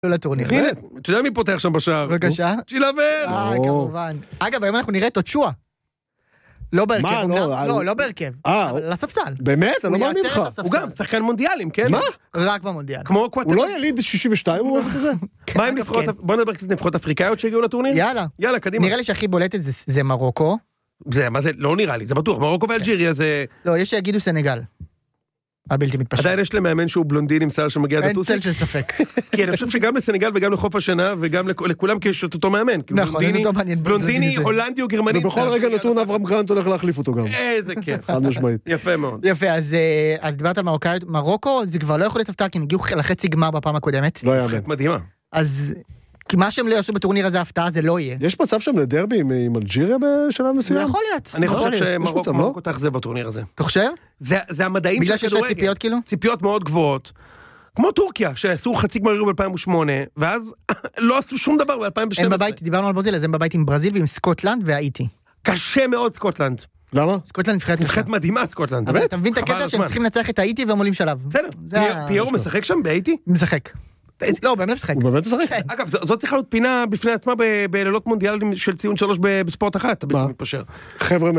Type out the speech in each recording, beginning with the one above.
לטורניר. אתה יודע מי פותח שם בשער? בבקשה. צ'ילאבר! כמובן. אגב, היום אנחנו נראה את אוצ'ואה. לא בהרכב, לא בהרכב, אבל לספסל. באמת? אני לא מאמין לך. הוא גם שחקן מונדיאלים, כן? מה? רק במונדיאל. הוא לא יליד 62 או משהו כזה? מה עם נבחרות, בוא נדבר קצת נבחרות אפריקאיות שהגיעו לטורניר? יאללה, קדימה. נראה לי שהכי בולטת זה מרוקו. מה זה? לא נראה לי, זה בטוח, מרוקו ואלג'יריה זה... לא, יש שיגידו סנגל. הבלתי מתפשר. עדיין יש למאמן שהוא בלונדין עם שיער שמגיע עד הטוסיק? אין צל של ספק. כי אני חושב שגם לסנגל וגם לחוף השנה וגם לכולם יש את אותו מאמן. נכון, זה אותו מעניין. בלונדיני, הולנדי או גרמני. ובכל רגע נתון אברהם גרנט הולך להחליף אותו גם. איזה כיף. חד משמעית. יפה מאוד. יפה, אז דיברת על מרוקו, זה כבר לא יכול להיות הפתעה, כי הם הגיעו לחצי גמר בפעם הקודמת. לא יאמן. מדהימה. אז כי מה שהם לא יעשו בטורניר הזה הפתעה, זה לא יהיה. יש מצב שם לדרבי עם אלג'יריה בשלב מסוים? יכול להיות. אני חושב שמרוקו תחזב בטורניר הזה. אתה חושב? זה המדעים של הכדורגל. בגלל שיש לה ציפיות כאילו? ציפיות מאוד גבוהות. כמו טורקיה, שעשו חצי גמר ב-2008, ואז לא עשו שום דבר ב-2012. הם בבית, דיברנו על ברזיל, אז הם בבית עם ברזיל ועם סקוטלנד והאיטי. קשה מאוד סקוטלנד. למה? סקוטלנד נבחרת מדהימה סקוטלנד. אבל אתה מבין את הקטע שהם צריכים לנצח את האיטי והם עולים שלב. בסדר. פיירו משחק שם באיטי? משחק. לא, באמת משחק. הוא באמת משחק? אגב, זאת צריכה להיות פינה בפני עצמה בלילות מונדיאלים של ציון 3 בספורט אחת, אתה בדיוק מתפשר. חבר'ה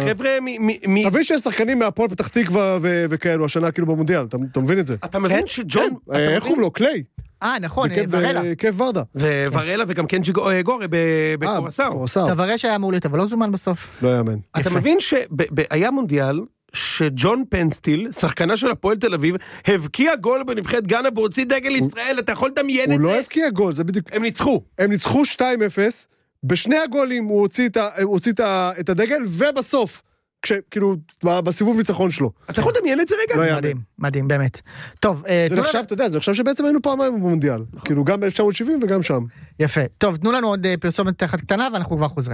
תבין שיש שחקנים מהפועל פתח תקווה וכאלו, השנה כאילו במונדיאל, אתה מבין את זה? אתה מבין שג'ון... איך הוא לא? קליי. נכון, ורלה. כיף ורדה. ורלה וגם קנג'י גורי בקורסאו. תברא שהיה אמור להיות, אבל לא זומן בסוף. לא יאמן. אתה מבין שהיה מונדיאל, שג'ון פנסטיל, שחקנה של הפועל תל אביב, הבקיע גול בנבחרת גאנה והוציא דגל ישראל, אתה יכול לדמיין את זה? הוא לא הבקיע גול, זה בדיוק... הם ניצחו 2-0, בשני הגולים הוא הוציא את הדגל, ובסוף, כאילו, בסיבוב ניצחון שלו. אתה יכול לדמיין את זה רגע? מדהים, מדהים, באמת. טוב, זה נחשב, אתה יודע, זה נחשב שבעצם היינו פעמיים במונדיאל, כאילו, גם ב-1970 וגם שם. יפה. טוב, תנו לנו עוד פרסומת אחת קטנה, ואנחנו כבר חוזרים.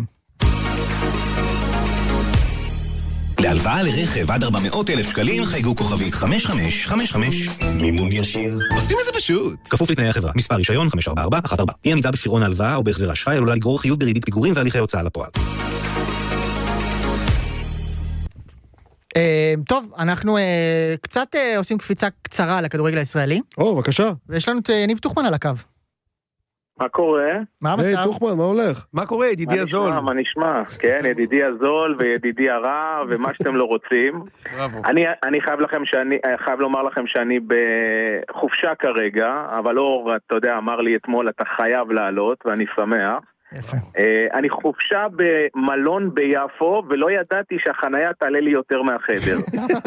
להלוואה לרכב עד 400,000 שקלים חייגו כוכבית 5555. מימון ישיר. עושים את זה פשוט. כפוף לתנאי החברה. מספר רישיון 54414. אי עמידה בפירעון ההלוואה או בהחזר אשראי עלולה לגרור חיוב בריבית פיגורים והליכי הוצאה לפועל. טוב, אנחנו קצת עושים קפיצה קצרה לכדורגל הישראלי. בבקשה. ויש לנו את יניב טוחמן על הקו. מה קורה? מה המצב? היי, טוחמן, מה הולך? מה קורה, ידידי הזול? מה נשמע? כן, ידידי הזול וידידי הרע ומה שאתם לא רוצים. אני חייב לומר לכם שאני בחופשה כרגע, אבל אור, אתה יודע, אמר לי אתמול, אתה חייב לעלות, ואני שמח. יפה. אני חופשה במלון ביפו, ולא ידעתי שהחנייה תעלה לי יותר מהחדר.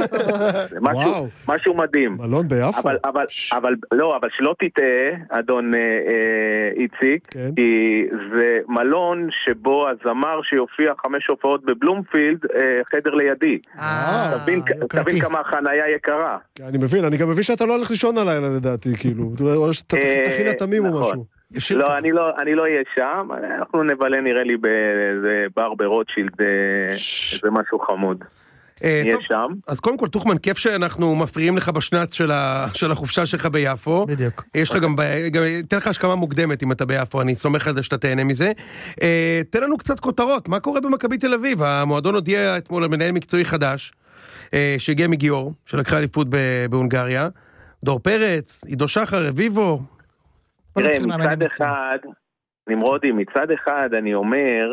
משהו מדהים. מלון ביפו? אבל שלא תטעה, אדון איציק, כי זה מלון שבו הזמר שיופיע 5 הופעות בבלומפילד, חדר לידי. תבין כמה החנייה יקרה. אני מבין, אני גם מבין שאתה לא הולך לישון הלילה לדעתי, כאילו, או שאתה תכין לתמים או משהו. לא, אני לא אהיה שם, אנחנו נבלה נראה לי באיזה בר ברוטשילד, זה משהו חמוד. נהיה שם. אז קודם כל, טוחמן, כיף שאנחנו מפריעים לך בשנת של החופשה שלך ביפו. בדיוק. יש לך גם, תן לך השכמה מוקדמת אם אתה ביפו, אני סומך על זה שאתה תהנה מזה. תן לנו קצת כותרות, מה קורה במכבי תל אביב? המועדון הודיע אתמול על מנהל מקצועי חדש, שהגיע מגיאור, שלקחה אליפות בהונגריה. דור פרץ, עידו שחר, רביבו. תראה, מצד אחד, נמרודי, מצד אחד אני אומר,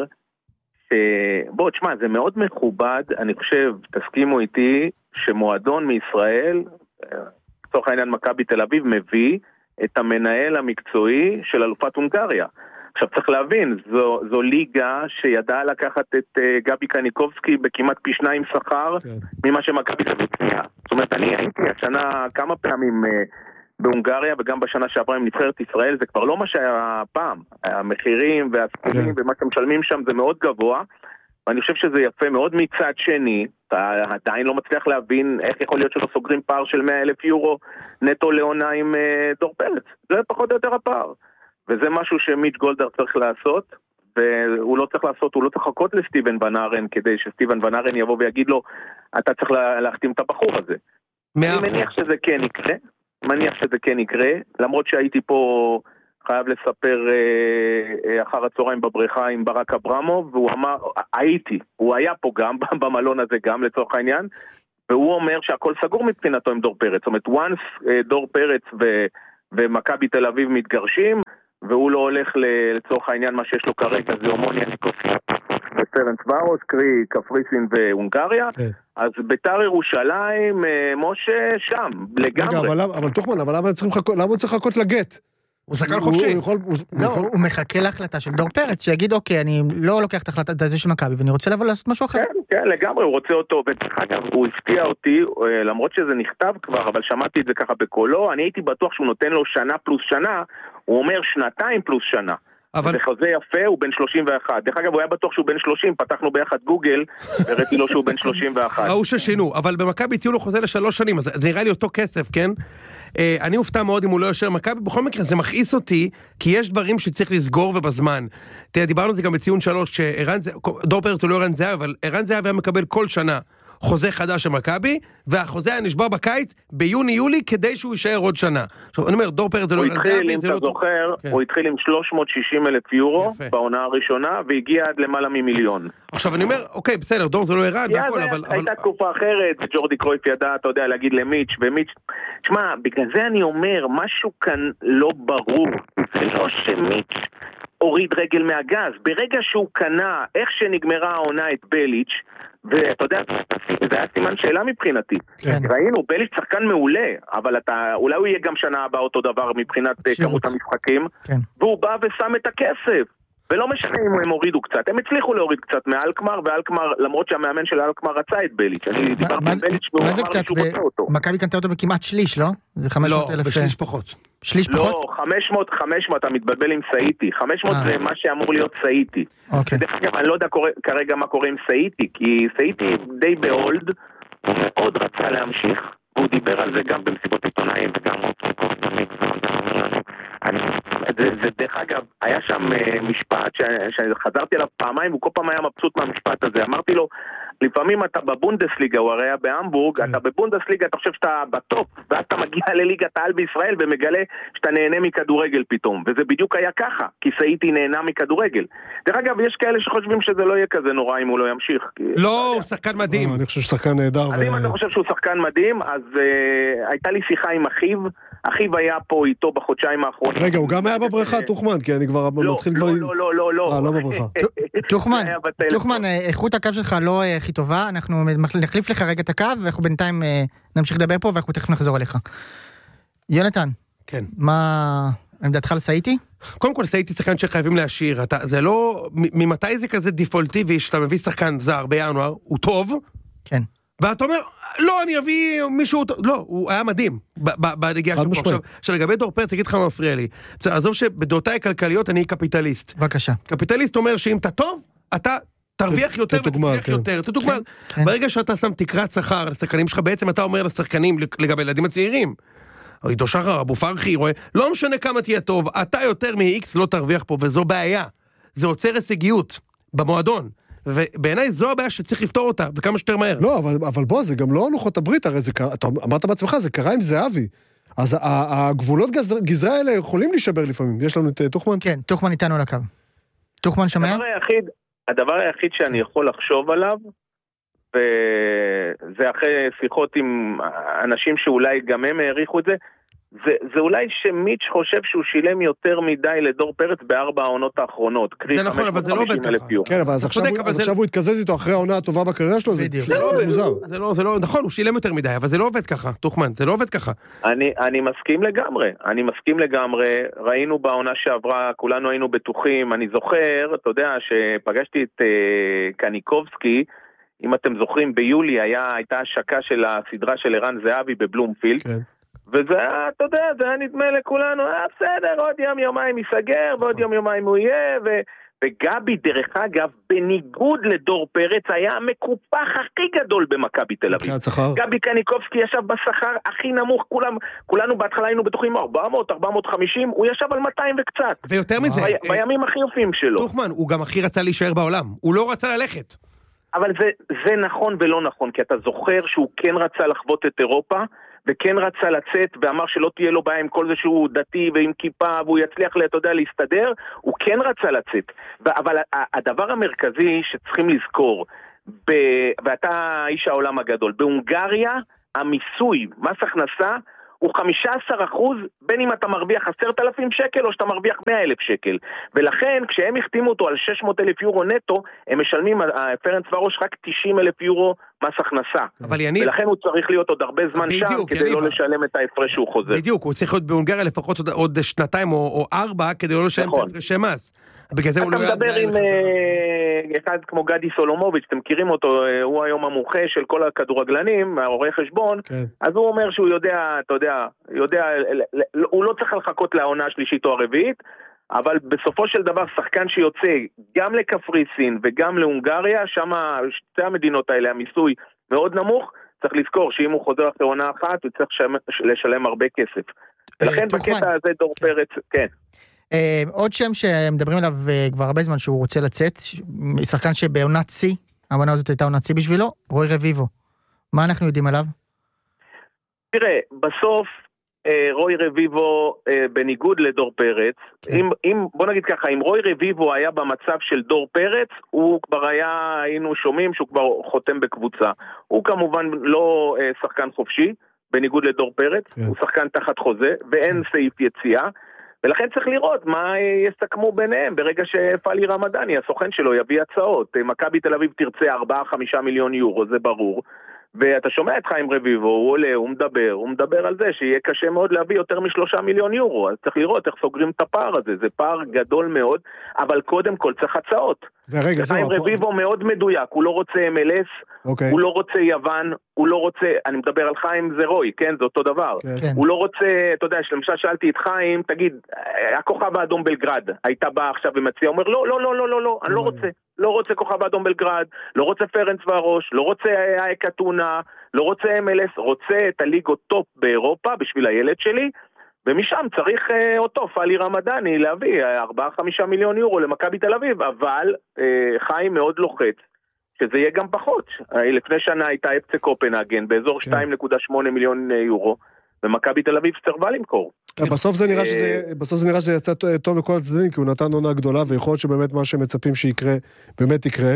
בוא, תשמע, זה מאוד מכובד, אני חושב, תסכימו איתי, שמועדון מישראל, לצורך העניין מכבי תל אביב, מביא את המנהל המקצועי של אלופת הונגריה. עכשיו צריך להבין, זו ליגה שידעה לקחת את גבי קניקובסקי בכמעט פי 2 שכר, ממה שמכבי תל אביב. זאת אומרת, אני הייתי השנה כמה פעמים בהונגריה, וגם בשנה שעברה עם נבחרת ישראל, זה כבר לא מה שהיה פעם. המחירים והסכומים ומה שמשלמים שם זה מאוד גבוה, ואני חושב שזה יפה מאוד. מצד שני, אתה עדיין לא מצליח להבין איך יכול להיות שלא סוגרים פער של 100,000 יורו נטו לעונה עם דור פרץ. זה פחות או יותר הפער. וזה משהו שמיץ' גולדהר צריך לעשות, והוא לא צריך לעשות, הוא לא צריך לחכות לסטיבן ון ארן, כדי שסטיבן ון ארן יבוא ויגיד לו, אתה צריך להחתים את הבחור הזה. אני מניח שזה כן יקרה, למרות שהייתי פה, חייב לספר אחר הצהריים בבריכה עם ברק אברמוב, והוא אמר, הוא היה פה גם במלון הזה גם לצורך העניין, והוא אומר שהכל סגור מבחינתו עם דור פרץ. זאת אומרת, once דור פרץ ומכבי תל אביב מתגרשים, והוא לא הולך לצורך העניין מה שיש לו כרגע, זה אומוניה ניקוסיה ופרנס וארוס, קרי קפריסין והונגריה, אז בית"ר ירושלים, משה, שם, לגמרי. רגע, אבל תוכמן, למה הוא צריך לחכות לגט? הוא שחקן חופשי. הוא מחכה להחלטה של דור פרץ, שיגיד, אוקיי, אני לא לוקח את ההחלטה הזו של מכבי, ואני רוצה לבוא לעשות משהו אחר. כן, לגמרי, הוא רוצה אותו, אגב, הוא הפתיע אותי, למרות שזה נכתב כבר, אבל שמעתי את זה ככה בקולו, אני הייתי בטוח שהוא נותן לו שנה פלוס שנה, הוא אומר 2 פלוס שנה. זה חוזה יפה, הוא בן 31. דרך אגב, הוא היה בטוח שהוא בן 30, פתחנו ביחד גוגל, וראיתי לו שהוא בן 31. ראו ששינו, אבל במכבי תהיו לו חוזה ל3 שנים, אז זה נראה לי אותו כסף, כן? אני אופתע מאוד אם הוא לא יושר מכבי, בכל מקרה זה מכעיס אותי, כי יש דברים שצריך לסגור ובזמן. תראה, דיברנו על זה גם בציון 3, דור פרץ הוא לא ערן זהב, אבל ערן זהב היה מקבל כל שנה חוזה חדש של מכבי, והחוזה היה נשבר בקיץ ביוני-יולי כדי שהוא יישאר עוד שנה. עכשיו, אני אומר, דור פרץ זה לא ערן זהב, אם אתה זוכר, הוא התחיל עם 360,000 יורו בעונה הראשונה, והגיע עד למעלה מ1,000,000. עכשיו אני אומר, אוקיי, בסדר, דור זה לא ערן, אבל... הייתה תקופה אחרת, וג'ורדי קרויף ידע, אתה יודע, להגיד למיץ' ומיץ', תשמע, בגלל זה אני אומר, משהו כאן לא ברור, זה לא שמיץ' הוריד רגל מהגז, ברגע שהוא קנה, איך שנגמרה העונה את בליץ', ואתה יודע, זה היה סימן שאלה מבחינתי. ראינו, בליץ' שחקן מעולה, אבל אולי הוא יהיה גם שנה הבאה אותו דבר מבחינת כמות המשחקים, והוא בא ושם את הכסף. ולא משנה אם הם הורידו קצת, הם הצליחו להוריד קצת מאלקמר, ואלקמר, למרות שהמאמן של אלקמר רצה את בליץ', אני דיברתי עם בליץ' והוא אמר לי שהוא רוצה אותו. מכבי קנתה אותו בכמעט שליש, לא? זה 500,000... לא, בשליש פחות. שליש פחות? לא, 500, אתה מתבלבל עם סאיטי, 500 זה מה שאמור להיות סאיטי. דרך אגב, אני לא יודע כרגע מה קורה עם סאיטי, כי סאיטי די בהולד, הוא מאוד רצה להמשיך, הוא דיבר על זה גם במסיבות עיתונאים וגם זה דרך אגב, היה שם משפט שחזרתי עליו פעמיים וכל פעם היה מבסוט מהמשפט הזה, אמרתי לו, לפעמים אתה בבונדסליגה, הוא הרי היה בהמבורג, אתה בבונדסליגה, אתה חושב שאתה בטופ, ואז אתה מגיע לליגת העל בישראל ומגלה שאתה נהנה מכדורגל פתאום, וזה בדיוק היה ככה, כי סאיטי נהנה מכדורגל. דרך אגב, יש כאלה שחושבים שזה לא יהיה כזה נורא אם הוא לא ימשיך. לא, הוא שחקן מדהים. אני חושב שהוא שחקן נהדר. אז אם אתה חושב שהוא שחקן מדהים, אז הייתה לי שיחה עם אחיו היה פה איתו בחודשיים האחרונים. רגע, הוא גם היה בבריכה, תוכמן, כי אני כבר מתחיל כבר... לא. לא בבריכה. תוכמן, איכות הקו שלך לא הכי טובה, אנחנו נחליף לך רגע את הקו, ואנחנו בינתיים נמשיך לדבר פה, ואנחנו תכף נחזור אליך. יונתן, כן. מה עמדתך לסאיטי? קודם כל, סאיטי שחקן שחייבים להשאיר, זה לא... ממתי זה כזה דיפולטיבי, שאתה מביא שחקן זר בינואר, הוא טוב? כן. ואתה אומר, לא, אני אביא מישהו, לא, הוא היה מדהים בנגיעה שלו פה. עכשיו, לגבי דור פרץ, תגיד לך מה מפריע לי. עזוב שבדעותיי הכלכליות אני קפיטליסט. בבקשה. קפיטליסט אומר שאם אתה טוב, אתה תרוויח יותר ותצליח יותר. תתוגמל. ברגע שאתה שם תקרת שכר לשחקנים שלך, בעצם אתה אומר לשחקנים לגבי ילדים הצעירים. עידו שחר, אבו פרחי, רואה, לא משנה כמה תהיה טוב, אתה יותר מ-X לא תרוויח פה, וזו בעיה. זה עוצר הישגיות במועדון. ובעיניי זו הבעיה שצריך לפתור אותה, וכמה שיותר מהר. לא, אבל בוא, זה גם לא לוחות הברית, הרי אתה אמרת בעצמך, זה קרה עם זהבי. אז הגבולות גזרה האלה יכולים להישבר לפעמים. יש לנו את תוכמן? כן, תוכמן איתנו על הקו. תוכמן שומע? הדבר היחיד שאני יכול לחשוב עליו, וזה אחרי שיחות עם אנשים שאולי גם הם העריכו את זה, זה אולי שמיץ' חושב שהוא שילם יותר מדי לדור פרץ ב4 העונות האחרונות. זה נכון, אבל זה לא עובד ככה. כן, אבל עכשיו הוא התקזז איתו אחרי העונה הטובה בקריירה שלו, זה מוזר. זה לא, נכון, הוא שילם יותר מדי, אבל זה לא עובד ככה, תוכמן, זה לא עובד ככה. אני מסכים לגמרי, ראינו בעונה שעברה, כולנו היינו בטוחים, אני זוכר, אתה יודע, שפגשתי את קניקובסקי, אם אתם זוכרים, ביולי הייתה השקה של הסדרה של ערן זהבי בבלומפילד, וזה היה, אתה יודע, זה היה נדמה לכולנו, בסדר, עוד יום-יומיים ייסגר, ועוד יום-יומיים הוא יהיה, וגבי, דרך אגב, בניגוד לדור פרץ, היה המקופח הכי גדול במכבי תל אביב. גבי קניקובסקי ישב בשכר הכי נמוך, כולנו בהתחלה היינו בטוחים 400, 450, הוא ישב על 200 וקצת. ויותר מזה, בימים הכי יפים שלו. תוכמן, הוא גם הכי רצה להישאר בעולם, הוא לא רצה ללכת. אבל זה נכון ולא נכון, כי אתה זוכר שהוא כן רצה לחוות את אירופה, וכן רצה לצאת, ואמר שלא תהיה לו בעיה עם כל זה שהוא דתי ועם כיפה, והוא יצליח, אתה יודע, להסתדר, הוא כן רצה לצאת. אבל הדבר המרכזי שצריכים לזכור, ואתה איש העולם הגדול, בהונגריה, המיסוי, מס הכנסה, הוא 15%, בין אם אתה מרוויח 10,000 שקל או שאתה מרוויח 100,000 שקל. ולכן כשהם החתימו אותו על 600,000 יורו נטו, הם משלמים, פרנץ ורוש, רק 90,000 יורו מס הכנסה. ולכן הוא צריך להיות עוד הרבה זמן שם, כדי לא לשלם את ההפרש שהוא חוזר. בדיוק, הוא צריך להיות בהונגריה לפחות עוד 2 או 4, כדי לא לשלם את ההפרשי מס. אתה מדבר עם אחד כמו גדי סולומוביץ', אתם מכירים אותו, הוא היום המומחה של כל הכדורגלנים, העורך חשבון, אז הוא אומר שהוא יודע, אתה יודע, הוא לא צריך לחכות לעונה השלישית או הרביעית, אבל בסופו של דבר שחקן שיוצא גם לקפריסין וגם להונגריה, שם שתי המדינות האלה, המיסוי מאוד נמוך, צריך לזכור שאם הוא חוזר אחרי עונה אחת, הוא צריך לשלם הרבה כסף. ולכן בקטע הזה דור פרץ, כן. עוד שם שמדברים עליו כבר הרבה זמן שהוא רוצה לצאת, שחקן שבעונת C, העונה הזאת הייתה עונת C בשבילו, רוי רביבו. מה אנחנו יודעים עליו? תראה, בסוף רוי רביבו בניגוד לדור פרץ, בוא נגיד ככה, אם רוי רביבו היה במצב של דור פרץ, הוא כבר היינו שומעים שהוא כבר חותם בקבוצה. הוא כמובן לא שחקן חופשי, בניגוד לדור פרץ, הוא שחקן תחת חוזה, ואין סעיף יציאה, ולכן צריך לראות מה יסכמו ביניהם ברגע שפאלי רמדאני, הסוכן שלו, יביא הצעות. מכבי תל אביב תרצה 4-5 מיליון יורו, זה ברור. ואתה שומע את חיים רביבו, הוא עולה, הוא מדבר על זה שיהיה קשה מאוד להביא יותר מ3 מיליון יורו. אז צריך לראות איך סוגרים את הפער הזה. זה פער גדול מאוד, אבל קודם כל צריך הצעות. חיים רביבו מאוד מדויק, הוא לא רוצה MLS, הוא לא רוצה יוון, הוא לא רוצה, אני מדבר על חיים זה רוי, כן, זה אותו דבר. הוא לא רוצה, אתה יודע, למשל שאלתי את חיים, תגיד, הכוכב האדום בלגרד, הייתה באה עכשיו ומציעה, אומר, לא, אני לא רוצה כוכב האדום בלגרד, לא רוצה פרנץ ורוש, לא רוצה אייק אתונה, לא רוצה MLS, רוצה את הליגות טופ באירופה בשביל הילד שלי, ומשם צריך אותו, פאלי רמדאני, להביא 4-5 מיליון יורו למכבי תל אביב, אבל חיים מאוד לוחץ, שזה יהיה גם פחות. לפני שנה הייתה אפצה קופנהגן, באזור 2.8 מיליון יורו, ומכבי תל אביב סרבה למכור. בסוף זה נראה שזה יצא טוב לכל הצדדים, כי הוא נתן עונה גדולה, ויכול להיות שבאמת מה שמצפים שיקרה, באמת יקרה.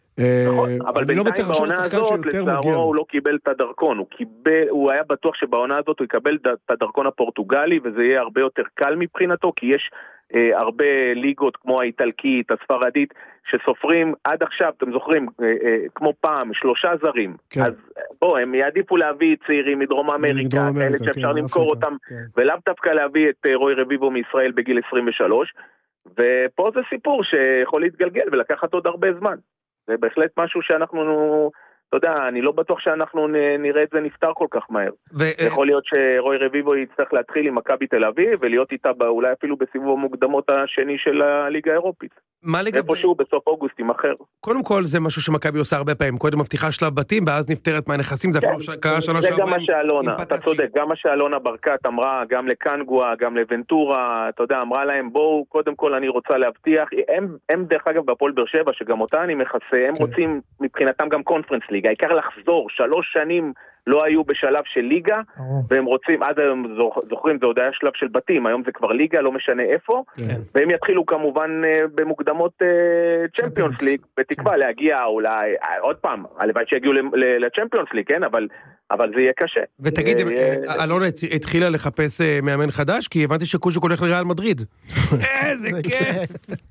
אבל בינתיים בעונה הזאת לצערו הוא לא קיבל את הדרכון, הוא היה בטוח שבעונה הזאת הוא יקבל את הדרכון הפורטוגלי, וזה יהיה הרבה יותר קל מבחינתו, כי יש הרבה ליגות כמו האיטלקית, הספרדית, שסופרים עד עכשיו, אתם זוכרים, כמו פעם, 3 זרים, אז בוא, הם יעדיפו להביא צעירים מדרום אמריקה, כאלה שאפשר למכור אותם, ולאו דווקא להביא את רוי רביבו מישראל בגיל 23, ופה זה סיפור שיכול להתגלגל ולקחת עוד הרבה זמן. זה בהחלט משהו שאנחנו, אתה יודע, אני לא בטוח שאנחנו נראה את זה נפטר כל כך מהר. יכול להיות שרוי רביבו יצטרך להתחיל עם מכבי תל אביב, ולהיות איתה אולי אפילו בסיבוב המוקדמות השני של הליגה האירופית. איפשהו בסוף אוגוסט עם אחר. קודם כל זה משהו שמכבי עושה הרבה פעמים, קודם מבטיחה שלב בתים, ואז נפטרת מהנכסים, זה אפילו קרה שנה שעברה. זה גם מה שאלונה, אתה צודק, גם מה שאלונה ברקת אמרה, גם לקנגואה, גם לוונטורה, אתה יודע, אמרה להם, בואו, קודם כל אני רוצה להבטיח, הם דרך אגב בפועל באר שבע, שגם אותה אני מכסה, הם רוצים מבחינתם גם קונפרנס ליגה, העיקר לחזור, 3 שנים לא היו בשלב של ליגה, והם רוצים, עד היום זוכרים, זה עוד היה שלב של בתים, היום זה כבר ליגה, לא משנה איפה, והם יתחילו כמובן במוקדמות צ'מפיונס ליג, בתקווה להגיע אולי, עוד פעם, הלוואי שיגיעו לצ'מפיונס ליג, כן, אבל זה יהיה קשה. ותגיד, אלונה התחילה לחפש מאמן חדש, כי הבנתי שקוז'וק הולך לריאל מדריד. איזה כיף!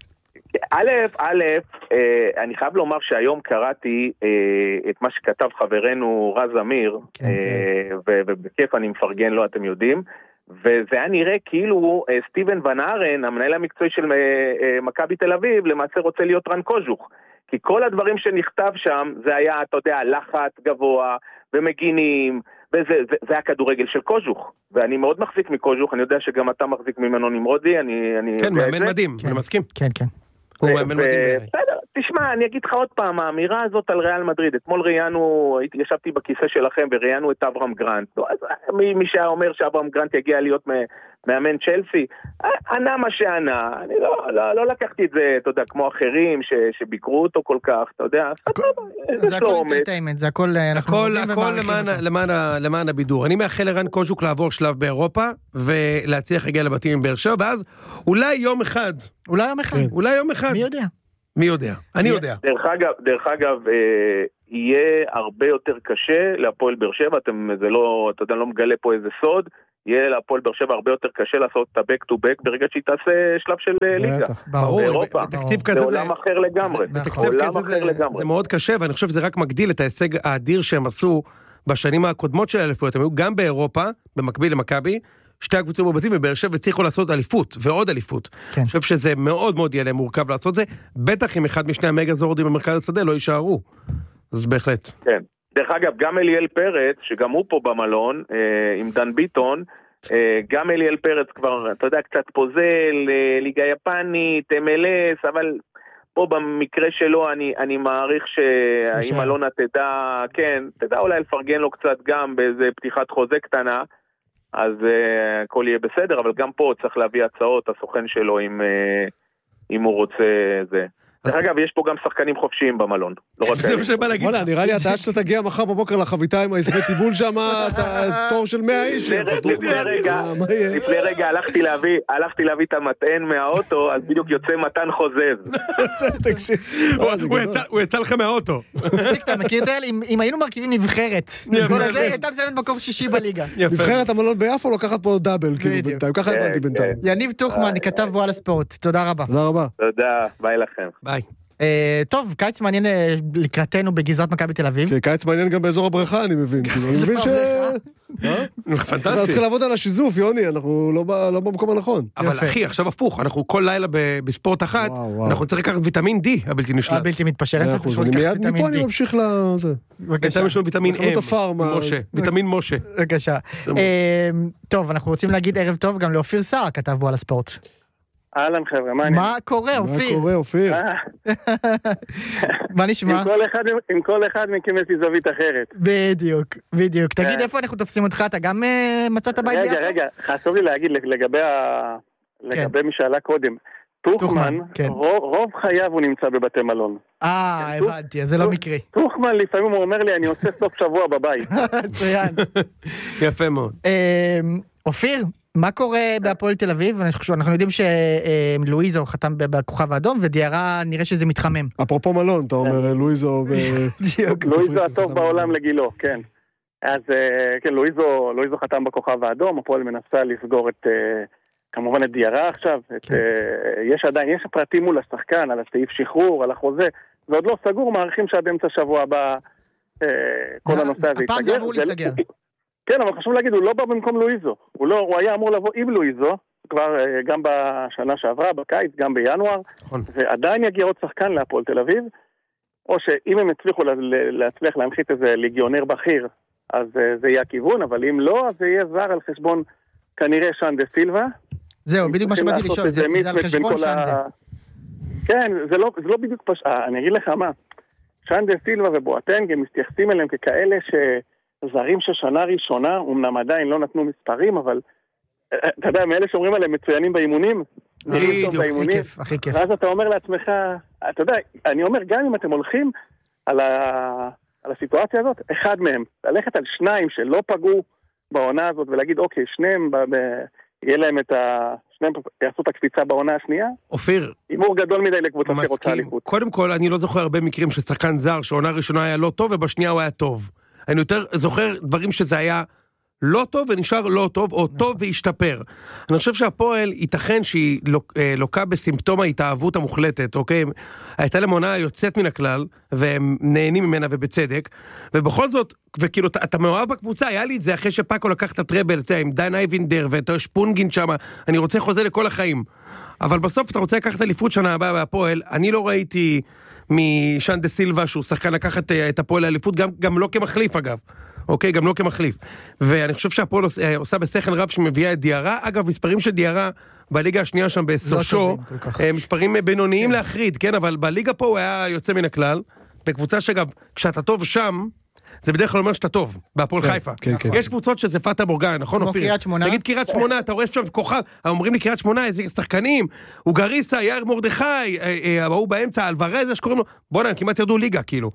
אני חייב לומר שהיום קראתי את מה שכתב חברנו רז אמיר, ובכיף אני מפרגן לו, אתם יודעים, וזה היה נראה כאילו סטיבן ון ארן, המנהל המקצועי של מכבי תל אביב, למעשה רוצה להיות רן קוז'וק, כי כל הדברים שנכתב שם, זה היה, אתה יודע, לחץ גבוה, ומגינים, וזה היה כדורגל של קוז'וק, ואני מאוד מחזיק מקוז'וק, אני יודע שגם אתה מחזיק ממנו נמרודי, כן, מאמן מדהים, אני מסכים. כן, כן. בסדר, תשמע, אני אגיד לך עוד פעם, האמירה הזאת על ריאל מדריד, אתמול ראיינו, ישבתי בכיסא שלכם וראיינו את אברהם גרנט, מי שאומר שאברהם גרנט יגיע להיות מאמן צ'לסי, ענה מה שענה, אני לא לקחתי את זה, אתה יודע, כמו אחרים שביקרו אותו כל כך, אתה יודע, זה הכל אינטרטיימנט, זה הכל, הכל למען הבידור. אני מאחל לרן קוז'וק לעבור שלב באירופה, ולהצליח להגיע לבתים עם באר שבע, ואז אולי יום אחד, מי יודע? אני יודע. דרך אגב, יהיה הרבה יותר קשה להפועל באר שבע, זה לא, אתה יודע, לא מגלה פה איזה סוד, יהיה להפועל באר שבע הרבה יותר קשה לעשות את ה-back to back ברגע שהיא תעשה שלב של ליגה. באירופה, זה עולם אחר לגמרי. זה מאוד קשה, ואני חושב שזה רק מגדיל את ההישג האדיר שהם עשו בשנים הקודמות של האליפויות. הם היו גם באירופה, במקביל למכבי, שתי הקבוצות בבתים בבאר שבע הצליחו לעשות אליפות, ועוד אליפות. אני חושב שזה מאוד מאוד יהיה להם מורכב לעשות זה, בטח אם אחד משני המגזורדים במרכז השדה לא יישארו. אז בהחלט. כן. דרך אגב, גם אליאל פרץ, שגם הוא פה במלון, עם דן ביטון, גם אליאל פרץ כבר, אתה יודע, קצת פוזל, ליגה יפנית, MLS, אבל פה במקרה שלו אני מעריך שהאם אלונה תדע אולי לפרגן לו קצת גם באיזה פתיחת חוזה קטנה, אז הכל יהיה בסדר, אבל גם פה צריך להביא הצעות, הסוכן שלו אם הוא רוצה זה. דרך אגב, יש פה גם שחקנים חופשיים במלון. זה מה שבא להגיד. נראה לי אתה שאתה תגיע מחר בבוקר לחביתה עם ההספי טיבול שם, תור של 100 איש. לפני רגע הלכתי להביא את המטען מהאוטו, אז בדיוק יוצא מתן חוזז. הוא יצא לך מהאוטו. אתה מכיר את זה? אם היינו מרכיבים נבחרת, הייתה מסיימת מקום שישי בליגה. נבחרת המלון ביפו לוקחת פה דאבל, כאילו בינתיים, ככה הבנתי בינתיים. יניב טוחמן, כתב וואלה ספורט, תודה רבה. תודה רבה. תודה, ביי לכם. ביי. טוב, קיץ מעניין לקראתנו בגזרת מכבי תל אביב. קיץ מעניין גם באזור הבריכה, אני מבין. אני מבין צריך לעבוד על השיזוף, יוני, אנחנו לא במקום הנכון. אבל אחי, עכשיו הפוך, אנחנו כל לילה בספורט אחת, אנחנו צריכים לקחת ויטמין D, הבלתי נשלט. הבלתי מתפשר, אין צריך אני מיד מפה אני ממשיך לזה. בינתיים יש לנו ויטמין משה, ויטמין משה. בבקשה. טוב, אנחנו רוצים להגיד ערב טוב גם לאופיר סער, כתב בו על הספורט. אהלן חבר'ה, מה העניין? מה קורה, אופיר? מה נשמע? עם כל אחד מכם יש לי זווית אחרת. בדיוק. תגיד איפה אנחנו תופסים אותך, אתה גם מצאת בית ביחד? רגע, חשוב לי להגיד לגבי מי שעלה קודם. טוחמן, רוב חייו הוא נמצא בבתי מלון. הבנתי, אז זה לא מקרי. טוחמן לפעמים הוא אומר לי, אני עושה סוף שבוע בבית. מצוין. יפה מאוד. אופיר, מה קורה בהפועל תל אביב? אנחנו יודעים שלואיזו חתם בכוכב האדום, ודיארה נראה שזה מתחמם. אפרופו מלון, אתה אומר לואיזו... לואיזו הטוב בעולם לגילו, כן. אז כן, לואיזו חתם בכוכב האדום, הפועל מנסה לסגור כמובן את דיארה עכשיו. יש פרטים מול השחקן, על הסעיף שחרור, על החוזה. זה עוד לא סגור, מעריכים שעד אמצע שבוע הבא כל הנושא הזה הפעם זה אמור להיסגר. כן, אבל חשוב להגיד, הוא לא בא במקום לואיזו. הוא היה אמור לבוא עם לואיזו, כבר גם בשנה שעברה, בקיץ, גם בינואר, ועדיין יגיע עוד שחקן להפועל תל אביב, או שאם הם הצליחו להצליח להנחית איזה ליגיונר בכיר, אז זה יהיה הכיוון, אבל אם לא, אז זה יהיה זר על חשבון כנראה שאן דה סילבה. זהו, בדיוק מה שבאתי לשאול, זה על חשבון שאן דה. כן, זה לא בדיוק פשוט, אני אגיד לך מה, שאן דה סילבה ובואטנג, הם מתייחסים אליהם ככאלה זרים ששנה ראשונה, אומנם עדיין לא נתנו מספרים, אבל אתה יודע, מאלה שאומרים עליהם מצוינים באימונים, הכי כיף. ואז אתה אומר לעצמך, אתה יודע, אני אומר, גם אם אתם הולכים על הסיטואציה הזאת, אחד מהם, ללכת על שניים שלא פגעו בעונה הזאת, ולהגיד, אוקיי, שניהם, יהיה להם שניהם יעשו את הקפיצה בעונה השנייה. אופיר. אימור גדול מדי לקבוצה שרוצה אליפות. קודם כל, אני לא זוכר הרבה מקרים ששחקן זר, שעונה ראשונה היה לא טוב, ובשנייה הוא היה טוב. אני יותר זוכר דברים שזה היה לא טוב ונשאר לא טוב, או טוב והשתפר. אני חושב שהפועל ייתכן שהיא לוקה בסימפטום ההתאהבות המוחלטת, אוקיי? הייתה להם עונה יוצאת מן הכלל, והם נהנים ממנה ובצדק, ובכל זאת, וכאילו, אתה מאוהב בקבוצה, היה לי את זה אחרי שפאקו לקח את הטראבל, עם דן אייבינדר ואת שפונגין שם, אני רוצה חוזה לכל החיים. אבל בסוף אתה רוצה לקחת אליפות שנה הבאה בהפועל, אני לא ראיתי משאן דה סילבה שהוא שחקן לקחת את הפועל לאליפות, גם לא כמחליף אגב. אוקיי, גם לא כמחליף. ואני חושב שהפועל עושה בשכל רב שמביאה את דיארה. אגב, מספרים של דיארה בליגה השנייה שם בסושו, מספרים בינוניים להחריד, כן? אבל בליגה פה הוא היה יוצא מן הכלל. בקבוצה שגם, כשאתה טוב שם, זה בדרך כלל אומר שאתה טוב, בהפועל חיפה. יש קבוצות שזה פאטה בורגן, נכון אופיר? נגיד קריית שמונה, אתה רואה שם כוכב, אומרים לי קריית שמונה, איזה שחקנים, אוגריסה, יאיר מרדכי, הוא באמצע, אלוורז, יש קוראים לו, בוא'נה, כמעט ירדו ליגה, כאילו.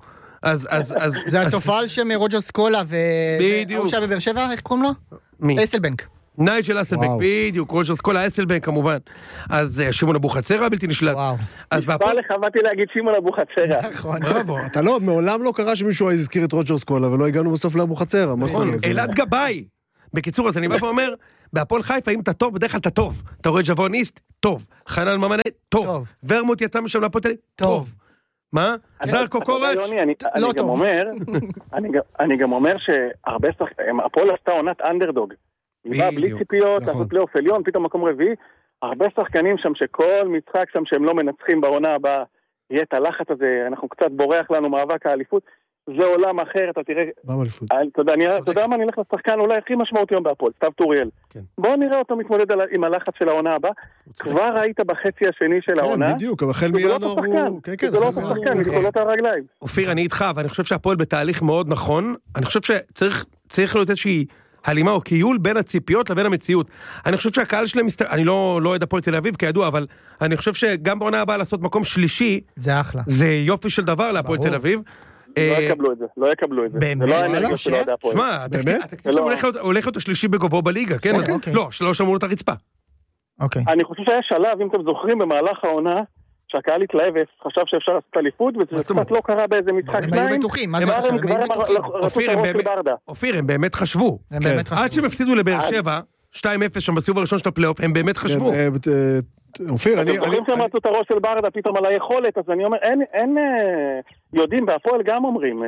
זה התופעה שם רוג'ר סקולה, והוא שם בבאר שבע, איך קוראים לו? מי? אסלבנק. נייג'ל אסלבנק, בדיוק, רוג'ר סקולה, אסלבנק כמובן. אז שמעון אבוחצירא בלתי נשלט. נשבע לך, באתי להגיד שמעון אבוחצירא. נכון. אתה לא, מעולם לא קרה שמישהו הזכיר את רוג'ר סקולה, ולא הגענו בסוף לאבוחצירא. נכון, אלעד גבאי. בקיצור, אז אני בא ואומר, בהפועל חיפה, אם אתה טוב, בדרך כלל אתה טוב. אתה רואה ג'בוניסט? טוב. חנן ממנה? טוב. ורמוט יצא משם להפועל תל אביב? טוב. מה? זר קוקורץ'? לא טוב. אני גם אומר שהרבה שחקנים, הפועל עשתה עונת אנדרדוג. היא באה בלי ציפיות, לעשות פלייאוף עליון, פתאום מקום רביעי. הרבה שחקנים שם שכל משחק שם שהם לא מנצחים בעונה הבאה, יהיה את הלחץ הזה, אנחנו קצת בורח לנו מאבק האליפות. זה עולם אחר, אתה תראה... אתה יודע מה, אני הולך לשחקן אולי הכי משמעותי היום בהפועל, סתיו טוריאל. בואו נראה אותו מתמודד עם הלחץ של העונה הבאה. כבר ראית בחצי השני של העונה. כן, בדיוק, אבל החל מינואר הוא... זה לא אותו שחקן, מגבולות הרגליים. אופיר, אני איתך, ואני חושב שהפועל בתהליך מאוד נכון. אני חושב שצריך להיות איזושהי הלימה או קיול בין הציפיות לבין המציאות. אני חושב שהקהל שלהם, אני לא אוהד הפועל תל אביב כידוע, אבל אני חושב שגם בעונה הבאה לעשות מקום שלישי, זה אחלה. זה יופי של דבר להפועל תל אביב. לא יקבלו את זה. באמת? שמע, התקציב הולך להיות השלישי בגובו בליגה, כן? לא, שלוש אמרו את הרצפה. אני חושב שהיה שלב, אם אתם זוכרים, במהלך העונה, שהקהל התלהב וחשב שאפשר לעשות אליפות, וזה קצת לא קרה באיזה משחק שניים. אופיר, הם באמת חשבו. עד שהם הפסידו לבאר שבע, 2-0 שם בסיבוב הראשון של הפלייאוף, הם באמת חשבו. אופיר, אני זוכרים שהם רצו את הראש של ברדה פתאום על היכולת, אז אני אומר, אין יודעים, בהפועל גם אומרים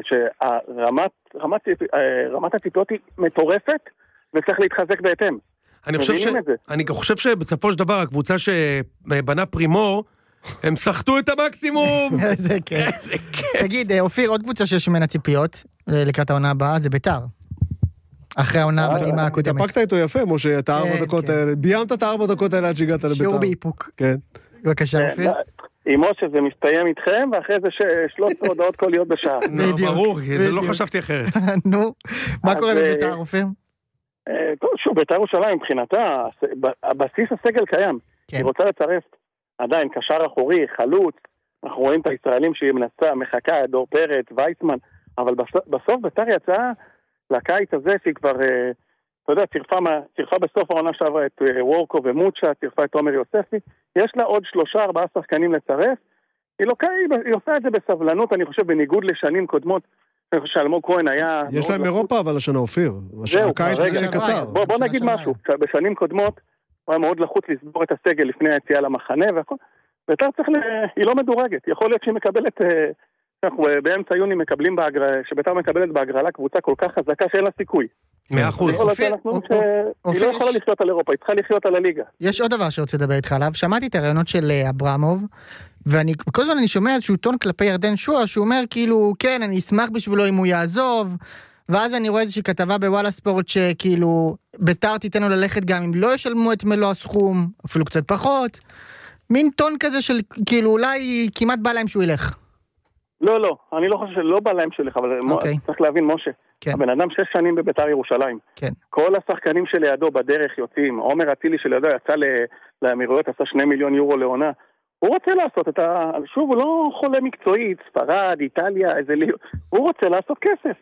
שרמת הציפיות היא מטורפת, וצריך להתחזק בהתאם. אני חושב שבסופו של דבר הקבוצה שבנה פרימור, הם שחטו את המקסימום. זה כן. תגיד, אופיר, עוד קבוצה שיש ממנה ציפיות לקראת העונה הבאה, זה ביתר. אחרי העונה המדהימה הקודמת. התאפקת איתו יפה, משה, את 4 דקות האלה. ביימת את 4 דקות האלה עד שהגעת לביתר. שיעור באיפוק. כן. בבקשה, אופיר. עם משה זה מסתיים איתכם, ואחרי זה 13 הודעות קוליות בשעה. ברור, לא חשבתי אחרת. נו, מה קורה בביתר, אופיר? שוב, ביתר ירושלים מבחינתה, הבסיס הסגל קיים. היא רוצה לצרף עדיין קשר אחורי, חלוץ, אנחנו רואים את הישראלים שהיא מנסה, מחכה, דור פרץ, וייסמן, אבל בסוף ביתר יצאה לקיץ הזה שהיא כבר, אתה יודע, צירפה בסוף העונה שעברה את וורקו ומוצ'ה, צירפה את עומר יוספי, יש לה עוד 3-4 שחקנים לצרף, היא עושה את זה בסבלנות, אני חושב, בניגוד לשנים קודמות, אני חושב שאלמוג כהן היה... יש להם אירופה אבל השנה אופיר, הקיץ הזה קצר. בוא נגיד משהו, בשנים קודמות, הוא היה מאוד לחוץ לסבור את הסגל לפני היציאה למחנה והכל, ביתר היא לא מדורגת, יכול להיות שהיא מקבלת, אנחנו באמצע יוני מקבלים שביתר מקבלת בהגרלה קבוצה כל כך חזקה שאין לה סיכוי. 100%. היא לא יכולה לחיות על אירופה, היא צריכה לחיות על הליגה. יש עוד דבר שרוצה לדבר איתך עליו, שמעתי את הרעיונות של אברמוב, וכל זמן אני שומע איזשהו טון כלפי ירדן שועה, שהוא אומר כאילו, כן, אני אשמח בשבילו אם הוא יעזוב, ואז אני רואה איזושהי כתבה בוואלה ספורט שכאילו, ביתר תיתן לו ללכת גם אם לא ישלמו את מלוא הסכום, אפילו קצת פחות, מין טון כזה של כאילו אולי כמעט בא להם שהוא ילך. לא, אני לא חושב שלא בא להם שלך, אבל צריך להבין משה, הבן אדם 6 שנים בביתר ירושלים, כל השחקנים שלידו בדרך יוצאים, עומר אצילי שלידו יצא לאמירויות, עשה 2 מיליון יורו לעונה, הוא רוצה לעשות את שוב, הוא לא חולה מקצועית, ספרד, איטליה, הוא רוצה לעשות כסף.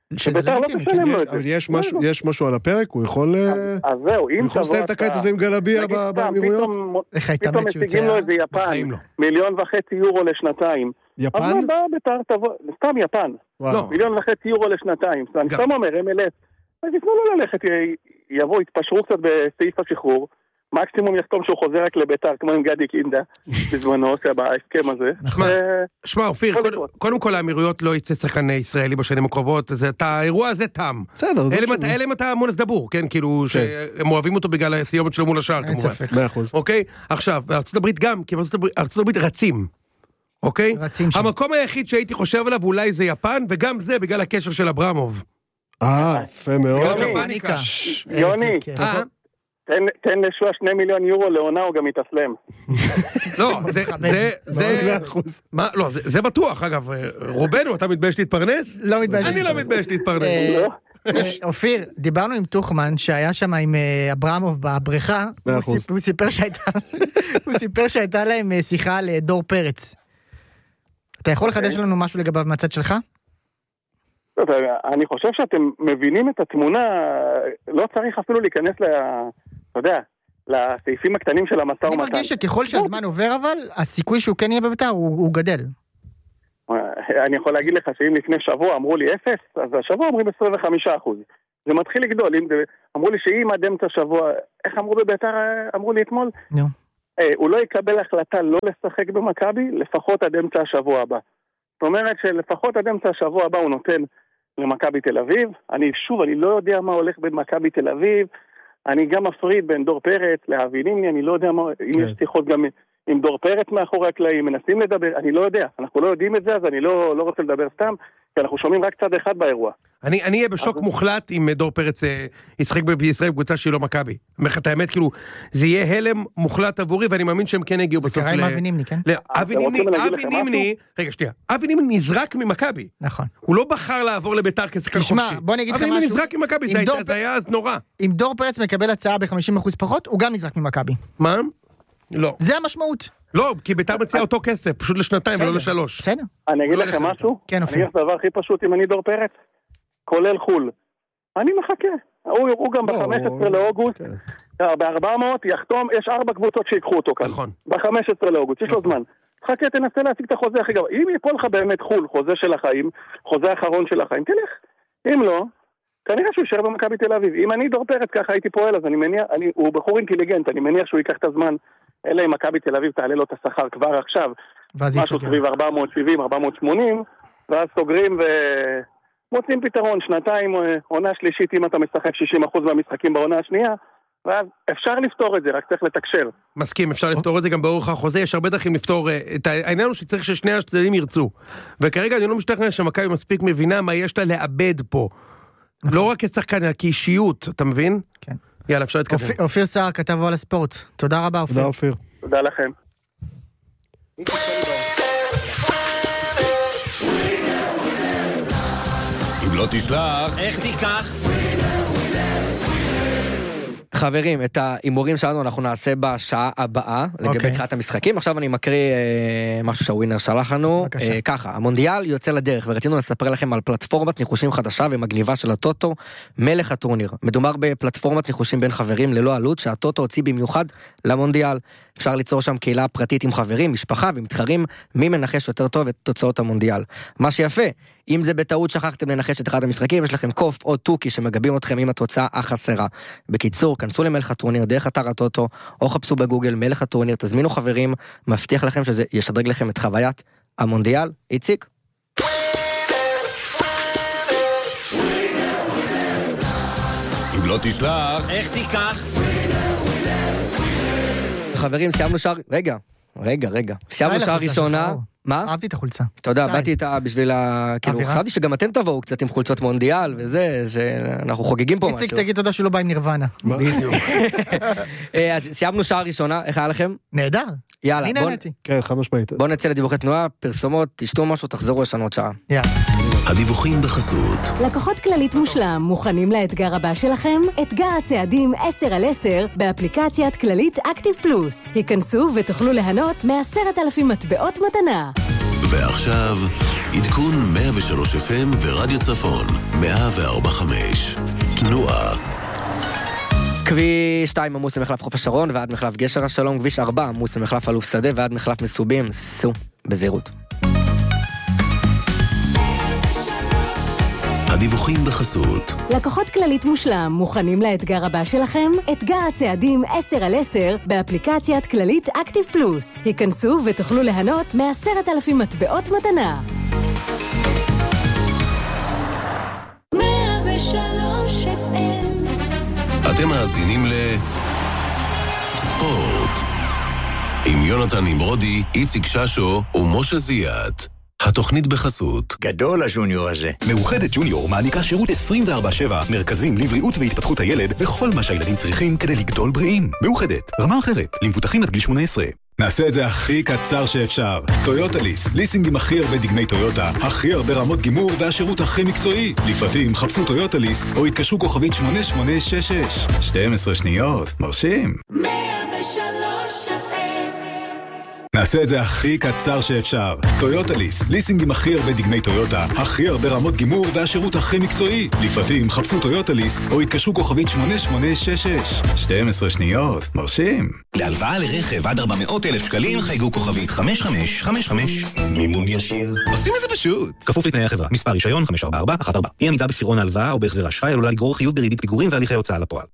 אבל יש משו על הפרק, הוא יכול... אז זהו, אם תבוא... לסיים את הקיץ הזה עם גלביה באמירויות? פתאום מציגים לו איזה יפן, 1.5 מיליון יורו לשנתיים. יפן? אז לא בא ביתר תבוא, סתם יפן. 1.5 מיליון יורו לשנתיים. אני סתם אומר, MLS. אז יתנו לו ללכת, יבוא, יתפשרו קצת בסעיף השחרור, מקסימום יחתום שהוא חוזר רק לביתר, כמו עם גדי קינדה, בזמנו, בהסכם הזה. שמע, אופיר, קודם כל האמירויות לא יצא שחקן ישראלי בשנים הקרובות, האירוע הזה תם. בסדר. אלה אם אתה מונס דבור, כן, כאילו, שהם אוהבים אותו בגלל הסיומת שלו מול השאר, כמובן. 100%. אוקיי? עכשיו, בארצות הברית גם, כי בארצות הברית רצים. אוקיי? המקום היחיד שהייתי חושב עליו אולי זה יפן, וגם זה בגלל הקשר של אברמוב. יפה מאוד. יוני, תן לשועה 2 מיליון יורו לעונה, הוא גם יתאסלם. לא, זה בטוח, אגב, רובנו, אתה מתבייש להתפרנס? לא מתבייש. אני לא מתבייש להתפרנס. אופיר, דיברנו עם תוכמן, שהיה שם עם אברמוב בבריכה, הוא סיפר שהייתה להם שיחה על דור פרץ. אתה יכול לחדש לנו משהו לגביו מהצד שלך? אני חושב שאתם מבינים את התמונה, לא צריך אפילו להיכנס אתה יודע, לסעיפים הקטנים של המשא ומתן. אני מרגיש שככל שהזמן עובר אבל, הסיכוי שהוא כן יהיה בביתר הוא גדל. אני יכול להגיד לך שאם לפני שבוע אמרו לי 0, אז השבוע אומרים 25%. זה מתחיל לגדול. אמרו לי שאם עד אמצע שבוע, איך אמרו בביתר, אמרו לי אתמול? הוא לא יקבל החלטה לא לשחק במכבי, לפחות עד אמצע השבוע הבא. זאת אומרת שלפחות עד אמצע השבוע הבא הוא נותן למכבי תל אביב. אני לא יודע מה הולך בין מכבי תל אביב, אני גם מפריד בין דור פרץ לאבי נימני, אני לא יודע אם יש שיחות גם עם דור פרץ מאחורי הקלעים, מנסים לדבר, אני לא יודע, אנחנו לא יודעים את זה, אז אני לא רוצה לדבר סתם, כי אנחנו שומעים רק צד אחד באירוע. אני אהיה בשוק מוחלט אם דור פרץ ישחק בישראל בקבוצה שהיא לא מכבי. את האמת, כאילו, זה יהיה הלם מוחלט עבורי, ואני מאמין שהם כן הגיעו בסוף. זה קרה עם אבי נימני, כן? אבי נימני, רגע, שנייה, אבי נימני נזרק ממכבי. נכון. הוא לא בחר לעבור לביתר כשחקן חופשי. תשמע, בוא נגיד לך משהו. אבי נימני נזרק ממכבי, זה היה אז נורא. אם דור פרץ מקבל הצעה ב-50% פחות, הוא גם נזרק ממכבי. מה? לא. זה המשמעות. לא, כי ביתר מציעה אותו כסף, פשוט לשנתיים ולא לשלוש. בסדר. אני אגיד לכם משהו? כן, אופיר. אני אגיד דבר הכי פשוט אם אני דור פרץ, כולל חול. אני מחכה. הוא גם ב-15 לאוגוסט, ב-400 יחתום, יש 4 קבוצות שיקחו אותו כאן. נכון. ב-15 לאוגוסט, יש לו זמן. חכה, תנסה להשיג את החוזה הכי גבוה. אם יפול לך באמת חול, חוזה של החיים, חוזה האחרון של החיים, תלך. אם לא, כנראה שהוא יישאר במכבי תל אביב. אם אני דור פרץ ככה הייתי פועל, אז אני מניח, הוא בחור אינטליגנט, אני מניח שהוא ייקח את הזמן, אלא אם מכבי תל אביב תעלה לו את השכר כבר עכשיו, משהו סביב 470, 480, ואז סוגרים ומוצאים פתרון, שנתיים, עונה שלישית, אם אתה משחק 60% מהמשחקים בעונה השנייה, ואז אפשר לפתור את זה, רק צריך לתקשר. מסכים, אפשר לפתור את זה גם באורך החוזה, יש הרבה דרכים לפתור את העניין הוא שצריך ששני הצדדים ירצו. וכרגע אני לא משתכנע שמכבי מספיק מבינה מה יש לה לאבד פה. לא רק כשחקן, אלא כאישיות, אתה מבין? כן. יאללה, אפשר להתקדם. אופיר סער, כתב על הספורט. תודה רבה, אופיר. תודה, אופיר. תודה לכם. אם לא תשלח, איך תיקח? חברים, את האימורים שלנו אנחנו נעשה בשעה הבאה, לגבי תחילת המשחקים. עכשיו אני מקריא משהו שהווינר שלח לנו. ככה, המונדיאל יוצא לדרך, ורצינו לספר לכם על פלטפורמת ניחושים חדשה ומגניבה של הטוטו, מלך הטורניר. מדובר בפלטפורמת ניחושים בין חברים ללא עלות, שהטוטו הוציא במיוחד למונדיאל. אפשר ליצור שם קהילה פרטית עם חברים, משפחה ומתחרים, מי מנחש יותר טוב את תוצאות המונדיאל. מה שיפה, אם זה בטעות שכחתם לנחש את אחד המשחקים, יש לכם קוף או טוקי שמגבים אתכם עם התוצאה החסרה. בקיצור, כנסו למלך הטורניר דרך אתר הטוטו, או חפשו בגוגל מלך הטורניר, תזמינו חברים, מבטיח לכם שזה ישדרג לכם את חוויית המונדיאל. איציק? אם לא תשלח, איך תיקח? חברים, סיימנו שער... רגע. סיימנו שער ראשונה. מה? אהבתי את החולצה. תודה, באתי איתה בשביל כאילו, חשבתי שגם אתם תבואו קצת עם חולצות מונדיאל וזה, שאנחנו חוגגים פה משהו. איציק, תגיד תודה שלא בא עם נירוונה. בדיוק. אז סיימנו שער ראשונה, איך היה לכם? נהדר. יאללה, אני נהניתי. כן, חד משמעית. בוא נצא לדיווחי תנועה, פרסומות, תשתו משהו, תחזרו לשנות שעה. יאללה. הדיווחים בחסות. לקוחות כללית מושלם, מוכנים לאתגר הבא שלכם? אתגר הצעדים 10/10 באפליקציית כללית אקטיב פלוס. היכנסו ותוכלו ליהנות מ10,000 מטבעות מתנה. ועכשיו, עדכון 103 FM ורדיו צפון 104.5. תנועה. כביש 2 עמוס ממחלף חוף השרון ועד מחלף גשר השלום, כביש 4 עמוס ממחלף אלוף שדה ועד מחלף מסובים, סעו בזהירות. הדיווחים בחסות. לקוחות כללית מושלם, מוכנים לאתגר הבא שלכם? אתגר הצעדים 10/10 באפליקציית כללית אקטיב פלוס. היכנסו ותוכלו ליהנות מ10,000 מטבעות מתנה. 103 FM. אתם מאזינים ספורט עם יונתן נמרודי, איציק ששו ומשה זיאת. התוכנית בחסות. גדול הג'וניור הזה. מאוחדת ג'וניור מעניקה שירות 24/7, מרכזים לבריאות והתפתחות הילד וכל מה שהילדים צריכים כדי לגדול בריאים. מאוחדת, רמה אחרת, למבוטחים עד גיל 18. נעשה את זה הכי קצר שאפשר. טויוטה ליס, ליסינג עם הכי הרבה דגמי טויוטה, הכי הרבה רמות גימור והשירות הכי מקצועי. לפרטים חפשו טויוטה ליס או התקשרו כוכבית 8866. 12 שניות, מרשים. 103 FM. נעשה את זה הכי קצר שאפשר. טויוטה ליס, ליסינג עם הכי הרבה דגמי טויוטה, הכי הרבה רמות גימור והשירות הכי מקצועי. לפרטים חפשו טויוטה ליס או התקשרו כוכבית 8866. 12 שניות, מרשים. להלוואה לרכב עד 400,000 שקלים חייגו כוכבית 5555. מימון ישיר. עושים את זה פשוט. כפוף לתנאי החברה. מספר רישיון 54414. אי עמידה בפירעון ההלוואה או בהחזר אשראי עלולה לגרור חיוב בריבית פיגורים והליכי הוצאה לפועל.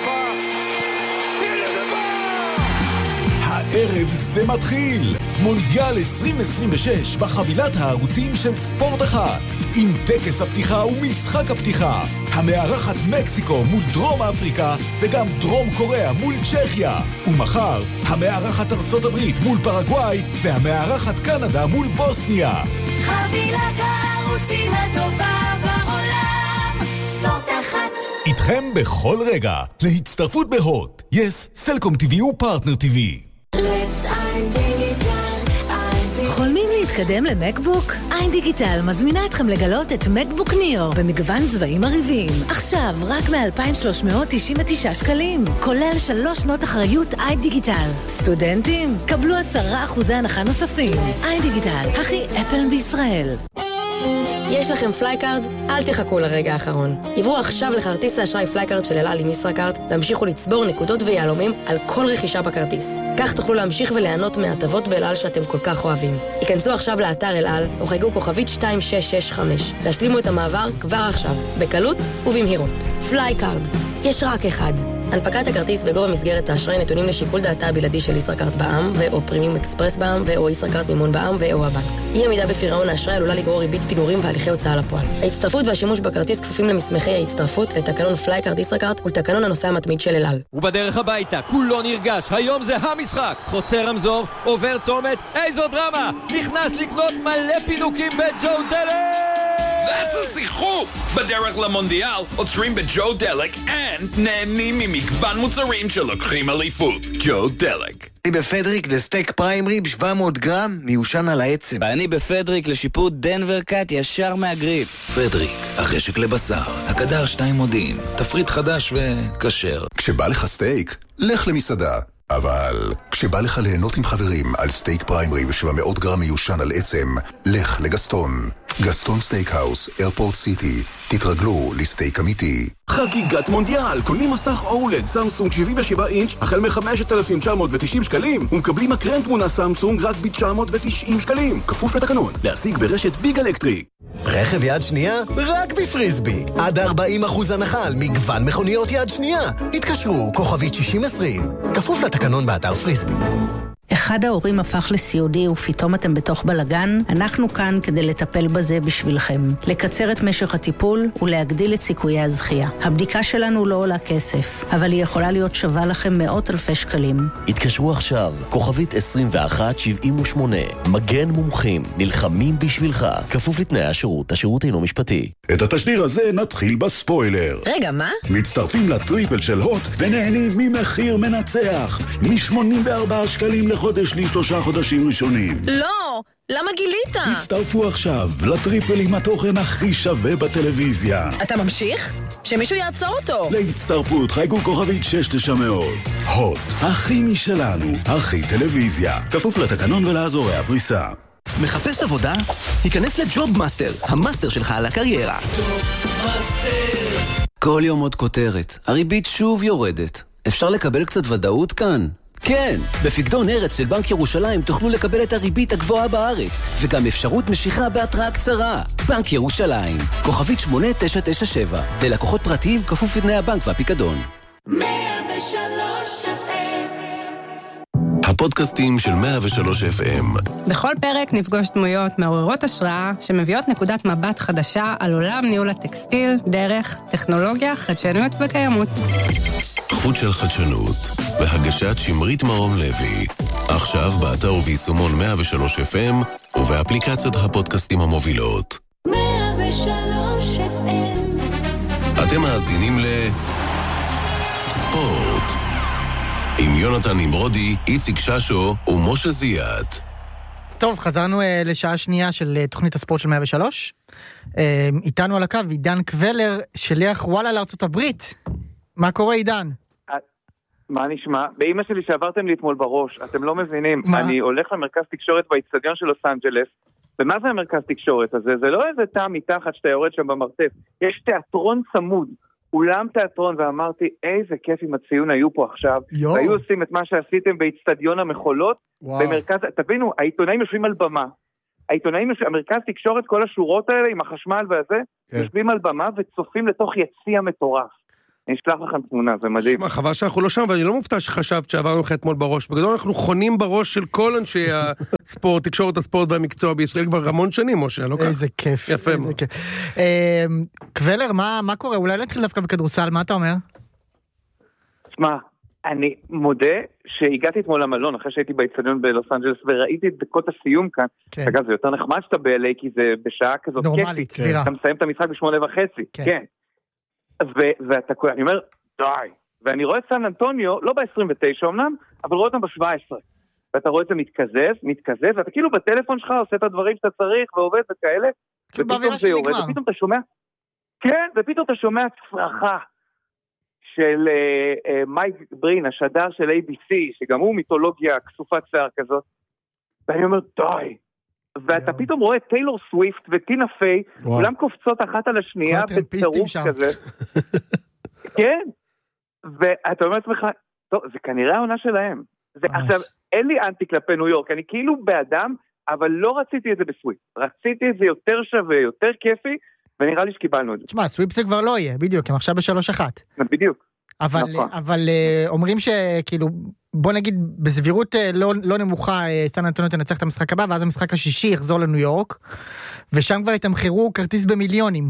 הערב זה מתחיל! מונדיאל 2026 בחבילת הערוצים של ספורט אחת, עם טקס הפתיחה ומשחק הפתיחה, המארחת מקסיקו מול דרום אפריקה וגם דרום קוריאה מול צ'כיה, ומחר המארחת ארצות הברית מול פרגוואי והמארחת קנדה מול בוסניה. חבילת הערוצים הטובה בעולם, ספורט אחת. איתכם בכל רגע, להצטרפות בהוט, יס, סלקום TV ופרטנר TV. חולמים להתקדם למקבוק? איין דיגיטל מזמינה אתכם לגלות את מקבוק ניאו במגוון צבעים מריבים. עכשיו רק מ-2,399 שקלים, כולל 3 שנות אחריות איין דיגיטל. סטודנטים, קבלו 10% הנחה נוספים. איין דיגיטל, הכי אפל בישראל. יש לכם פלייקארד? אל תחכו לרגע האחרון. עברו עכשיו לכרטיס האשראי פלייקארד של אל על עם ישראכרט, והמשיכו לצבור נקודות ויעלומים על כל רכישה בכרטיס. כך תוכלו להמשיך וליהנות מהטבות באל על שאתם כל כך אוהבים. היכנסו עכשיו לאתר אל על, או חייגו כוכבית 2665, והשלימו את המעבר כבר עכשיו, בקלות ובמהירות. פלייקארד, יש רק אחד. הנפקת הכרטיס וגובה מסגרת האשראי נתונים לשיקול דעתה הבלעדי של ישראכרט בע"מ, ואו פרימיום אקספרס בע"מ, ואו ישראכרט מימון בע"מ, ואו הבנק. אי עמידה בפירעון האשראי עלולה לגרור ריבית פיגורים והליכי הוצאה לפועל. ההצטרפות והשימוש בכרטיס כפופים למסמכי ההצטרפות, לתקנון פלייקארד ישראכרט ולתקנון הנוסע המתמיד של אל על. ובדרך הביתה, כולו נרגש, היום זה המשחק. חוצה רמזור, עובר צומת, איזו דרמה! נכנס לקנות מלא פינוקים בג'ו דלק! That's a שיחוק! בדרך למונדיאל, עוצרים בג'ו דלק and נהנים ממגוון מוצרים שלוקחים אליפות. ג'ו דלק. אני בפדריק לסטייק פריים ריב 700 גרם מיושן על העצם. ואני בפדריק לשיפוט דנבר קאט ישר מהגריל. פדריק, החשק לבשר, הקדר 2 מודיעין, תפריט חדש וקשר. כשבא לך סטייק, לך למסעדה. אבל כשבא לך ליהנות עם חברים על סטייק פריים ריב 700 גרם מיושן על עצם, לך לגסטון. גסטון סטייקהאוס, איירפורט סיטי. תתרגלו לסטייק אמיתי. חגיגת מונדיאל, קונים מסך אולד סמסונג 77 אינץ' החל מ-5,990 שקלים, ומקבלים מקרן תמונה סמסונג רק ב-990 שקלים, כפוף לתקנון, להשיג ברשת ביג אלקטריק. רכב יד שנייה? רק בפריסבי. עד 40% הנחה על מגוון מכוניות יד שנייה. התקשרו, כוכבית 6020. כפוף לתקנון באתר פריסבי. אחד ההורים הפך לסיעודי ופתאום אתם בתוך בלגן, אנחנו כאן כדי לטפל בזה בשבילכם. לקצר את משך הטיפול ולהגדיל את סיכויי הזכייה. הבדיקה שלנו לא עולה כסף, אבל היא יכולה להיות שווה לכם מאות אלפי שקלים. התקשרו עכשיו, כוכבית 2178. מגן מומחים, נלחמים בשבילך. כפוף לתנאי השירות, השירות אינו משפטי. את התשדיר הזה נתחיל בספוילר. רגע, מה? מצטרפים לטריפל של הוט ונהנים ממחיר מנצח. מ-84 שקלים לחודש ל3 חודשים ראשונים. לא! למה גילית? הצטרפו עכשיו לטריפל עם התוכן הכי שווה בטלוויזיה. אתה ממשיך? שמישהו יעצור אותו. להצטרפות חייגו כוכבית 6900. הוט, הכי משלנו, הכי טלוויזיה. כפוף לתקנון ולאזורי הפריסה. מחפש עבודה? היכנס לג'וב מאסטר, המאסטר שלך על הקריירה. כל יום עוד כותרת, הריבית שוב יורדת. אפשר לקבל קצת ודאות כאן? כן, בפקדון ארץ של בנק ירושלים תוכלו לקבל את הריבית הגבוהה בארץ, וגם אפשרות משיכה בהתראה קצרה. בנק ירושלים, כוכבית 8997, ללקוחות פרטיים כפוף לתנאי הבנק והפיקדון. 103 הפודקאסטים של 103 FM. בכל פרק נפגוש דמויות מעוררות השראה שמביאות נקודת מבט חדשה על עולם ניהול הטקסטיל, דרך, טכנולוגיה, חדשנות וקיימות. חוט של חדשנות, בהגשת שמרית מרום לוי. עכשיו באתר וביישומון 103 FM ובאפליקציות הפודקאסטים המובילות. 103 FM. אתם מאזינים ספורט עם יונתן נמרודי, איציק ששו ומשה זיאת. טוב, חזרנו לשעה שנייה של תוכנית הספורט של 103. איתנו על הקו עידן קבלר, שליח וואלה לארצות הברית. מה קורה עידן? מה נשמע? באמא שלי שעברתם לי אתמול בראש, אתם לא מבינים. אני הולך למרכז תקשורת באצטדיון של לוס אנג'לס, ומה זה המרכז תקשורת הזה? זה לא איזה תא מתחת שאתה יורד שם במרתף. יש תיאטרון צמוד, אולם תיאטרון, ואמרתי, איזה כיף אם הציון היו פה עכשיו. והיו עושים את מה שעשיתם באצטדיון המחולות, במרכז, תבינו, העיתונאים יושבים על במה. העיתונאים, המרכז תקשורת, כל השורות האלה עם החשמל והזה, יושבים על במה וצופים לתוך יציע מטורף. אני אשלח לכם תמונה, זה מדהים. חבל שאנחנו לא שם, ואני לא מופתע שחשבת שעברנו לך אתמול בראש. בגדול אנחנו חונים בראש של כל אנשי הספורט, תקשורת הספורט והמקצוע בישראל כבר המון שנים, משה, לא ככה? איזה כיף. יפה מאוד. קבלר, מה קורה? אולי נתחיל דווקא בכדורסל, מה אתה אומר? שמע, אני מודה שהגעתי אתמול למלון, אחרי שהייתי באצטדיון בלוס אנג'לס, וראיתי את דקות הסיום כאן. אגב, זה יותר נחמד שאתה ב-LA, כי זה בשעה כזאת נורמלית, סבירה. אתה מסיים את המשחק ב8:30. כן. ואתה קורא, אני אומר, די. ואני רואה את סן אנטוניו, לא ב-29 אמנם, אבל רואה אותם ב-17. ואתה רואה את זה מתקזז, ואתה כאילו בטלפון שלך עושה את הדברים שאתה צריך, ועובד וכאלה, ופתאום זה יורד, ופתאום אתה שומע, כן, ופתאום אתה שומע צרחה של מייק ברין, השדר של ABC, שגם הוא מיתולוגיה כסופת שיער כזאת, ואני אומר, די. ואתה פתאום רואה טיילור סוויפט וטינה פיי, כולם קופצות אחת על השנייה בטירוף כזה. כן. ואתה אומר לעצמך, טוב, זה כנראה העונה שלהם. עכשיו, אין לי אנטי כלפי ניו יורק, אני כאילו באדם, אבל לא רציתי את זה בסוויפט. רציתי את זה יותר שווה, יותר כיפי, ונראה לי שקיבלנו את זה. תשמע, סוויפט זה כבר לא יהיה, בדיוק, הם עכשיו ב3-1. בדיוק. אבל אומרים שכאילו, בוא נגיד, בסבירות לא נמוכה, סן אנטוניו תנצח את המשחק הבא, ואז המשחק השישי יחזור לניו יורק, ושם כבר יתמחרו כרטיס במיליונים.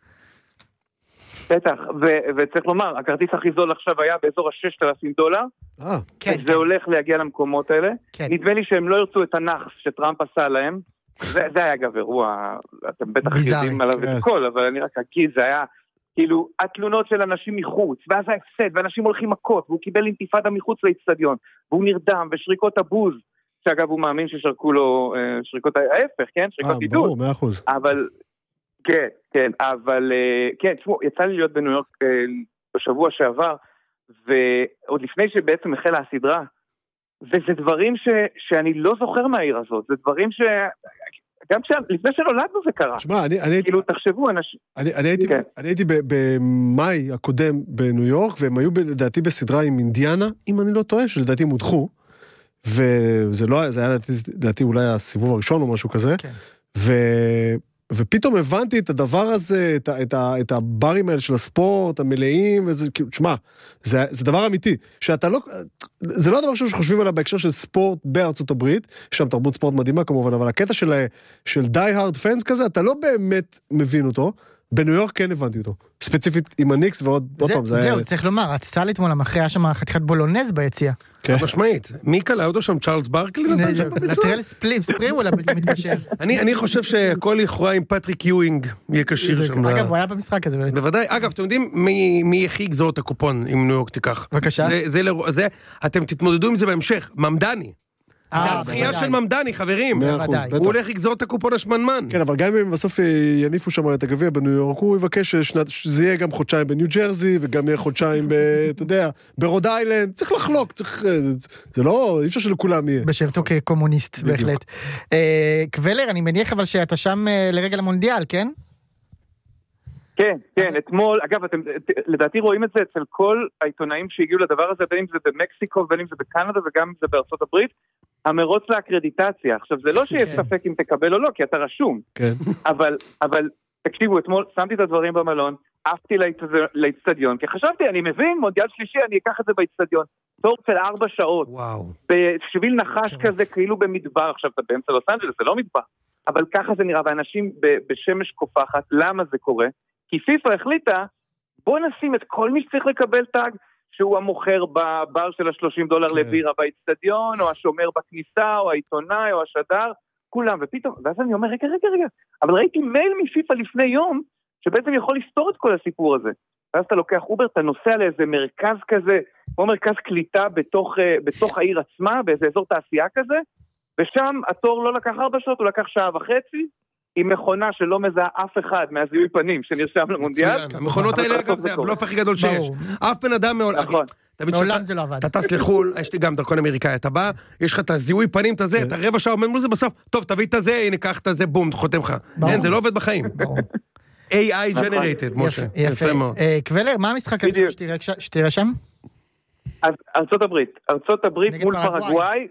בטח, וצריך לומר, הכרטיס הכי זול עכשיו היה באזור $6,000, זה הולך להגיע למקומות האלה. נדמה לי שהם לא ירצו את הנחס שטראמפ עשה להם, זה היה אגב אירוע, אתם בטח יודעים עליו את הכל, אבל אני רק אגיד, זה היה כאילו התלונות של אנשים מחוץ, ואז ההפסד, ואנשים הולכים מכות, והוא קיבל אינתיפאדה מחוץ לאצטדיון, והוא נרדם, ושריקות הבוז, שאגב הוא מאמין ששרקו לו שריקות ההפך, כן? שריקות עידוד. ברור, 100%. אבל, כן, אבל, כן, תשמעו, יצא לי להיות בניו יורק בשבוע שעבר, ועוד לפני שבעצם החלה הסדרה, וזה דברים שאני לא זוכר מהעיר הזאת, זה דברים גם לפני שנולדנו זה קרה. תשמע, אני כאילו, תחשבו, אנשים... אני הייתי במאי הקודם בניו יורק, והם היו לדעתי בסדרה עם אינדיאנה, אם אני לא טועה, שלדעתי הם הודחו, וזה לא, זה היה לדעתי אולי הסיבוב הראשון או משהו כזה, ופתאום הבנתי את הדבר הזה, את הברים האלה של הספורט, המלאים, וזה, כאילו, תשמע, זה דבר אמיתי, שאתה לא, זה לא הדבר שחושבים עליו בהקשר של ספורט בארצות הברית, יש שם תרבות ספורט מדהימה כמובן, אבל הקטע של די הארד פנס כזה, אתה לא באמת מבין אותו, בניו יורק כן הבנתי אותו, ספציפית עם הניקס ועוד פעם, זהו, צריך לומר, התסה אתמול המחרי היה שם חתיכת בולונז ביציאה. משמעית, מי קלה אותו שם? צ'ארלס ברקלי? לטרל ספריו אולי בלתי מתקשר. אני חושב שהכל יכולה עם פטריק יואינג יהיה קשיר שם. אגב, הוא היה במשחק הזה. בוודאי, אגב, אתם יודעים מי הכי יגזור את הקופון אם ניו יורק תיקח? בבקשה. אתם תתמודדו עם זה בהמשך, ממדני. זה הזכייה של ממדני, חברים. הוא הולך לגזור את הקופון השמנמן. כן, אבל גם אם בסוף יניפו שם את הגביע בניו יורק, הוא יבקש שזה יהיה גם חודשיים בניו ג'רזי, וגם יהיה חודשיים, אתה יודע, ברוד איילנד. צריך לחלוק, זה לא, אי אפשר שלכולם יהיה. בשבתו כקומוניסט, בהחלט. קבלר, אני מניח אבל שאתה שם לרגל המונדיאל, כן? כן, אתמול, אגב, אתם לדעתי רואים את זה אצל כל העיתונאים שהגיעו לדבר הזה, בין אם זה במקסיקו, בין אם זה בקנדה וגם אם זה בארצות הברית, המרוץ לאקרדיטציה. עכשיו, זה לא שיש ספק אם תקבל או לא, כי אתה רשום. אבל תקשיבו, אתמול שמתי את הדברים במלון, עפתי לאצטדיון, כי חשבתי, אני מבין, מונדיאל שלישי, אני אקח את זה באצטדיון. תור של 4 שעות. בשביל נחש כזה, כאילו במדבר. עכשיו, אתה באמצע לוס אנג'לס, זה לא מדבר. אבל ככה זה נראה, ואנשים בשמש קופחת, למה זה קורה? כי פיפ"א החליטה, בוא נשים את כל מי שצריך לקבל טאג, שהוא המוכר בבר של $30 לבירה באצטדיון, או השומר בכניסה, או העיתונאי, או השדר, כולם, ופתאום, ואז אני אומר, רגע, אבל ראיתי מייל מפיפ"א לפני יום, שבעצם יכול לפתור את כל הסיפור הזה. ואז אתה לוקח אובר, אתה נוסע לאיזה מרכז כזה, כמו מרכז קליטה בתוך העיר עצמה, באיזה אזור תעשייה כזה, ושם התור לא לקח 4 שעות, הוא לקח 1.5 שעות, עם מכונה שלא מזהה אף אחד מהזיהוי פנים שנרשם למונדיאל. המכונות האלה, אגב, זה הבלוף הכי גדול שיש. אף בן אדם מעולם. מעולם זה לא עבד. אתה טס לחול, יש לי גם דרכון אמריקאי, אתה בא, יש לך את הזיהוי פנים, את הזה, אתה רבע שעה עומד מול זה בסוף, טוב, תביא את הזה, הנה, קח את זה, בום, חותם לך. אין, זה לא עובד בחיים. AI generated, משה. יפה מאוד. קבלר, מה המשחק שתראה שם? אז ארצות הברית מול פרגוואי,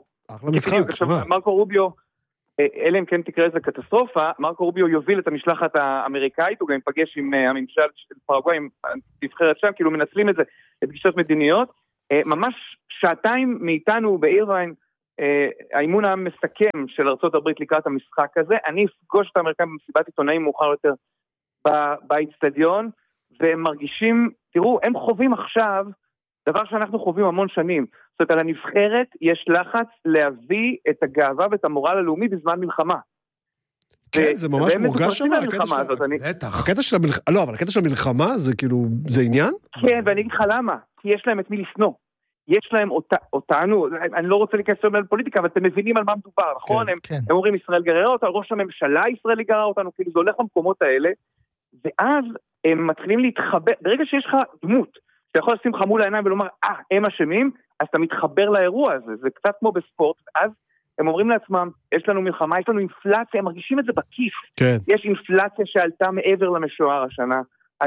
מרקו רוביו, אלה אם כן תקרא איזה קטסטרופה, מרקו רוביו יוביל את המשלחת האמריקאית, הוא גם יפגש עם הממשל של פרגוואי, עם נבחרת שם, כאילו מנצלים את זה, את פגישות מדיניות, ממש שעתיים מאיתנו באירווין, האימון המסכם של ארצות הברית לקראת המשחק הזה, אני אפגוש את האמריקאים במסיבת עיתונאים מאוחר יותר באצטדיון, והם מרגישים, תראו, הם חווים עכשיו, דבר שאנחנו חווים המון שנים, זאת אומרת, על הנבחרת יש לחץ להביא את הגאווה ואת המורל הלאומי בזמן מלחמה. כן, זה ממש מורגש שם, הקטע של המלחמה, לא, אבל הקטע של המלחמה זה כאילו, זה עניין? כן, ואני אגיד לך למה, כי יש להם את מי לשנוא. יש להם אותנו, אני לא רוצה להיכנס על פוליטיקה, אבל אתם מבינים על מה מדובר, נכון? הם אומרים ישראל גררה אותנו, ראש הממשלה ישראל גררה אותנו, כאילו זה הולך למקומות האלה, ואז הם מתחילים להתחבר, ברגע שיש לך דמות, אתה יכול לשים לך מול העיניים ולומר, הם אשמים, אז אתה מתחבר לאירוע הזה, זה קצת כמו בספורט, אז הם אומרים לעצמם, יש לנו מלחמה, יש לנו אינפלציה, הם מרגישים את זה בכיף, יש אינפלציה שעלתה מעבר למשוער השנה,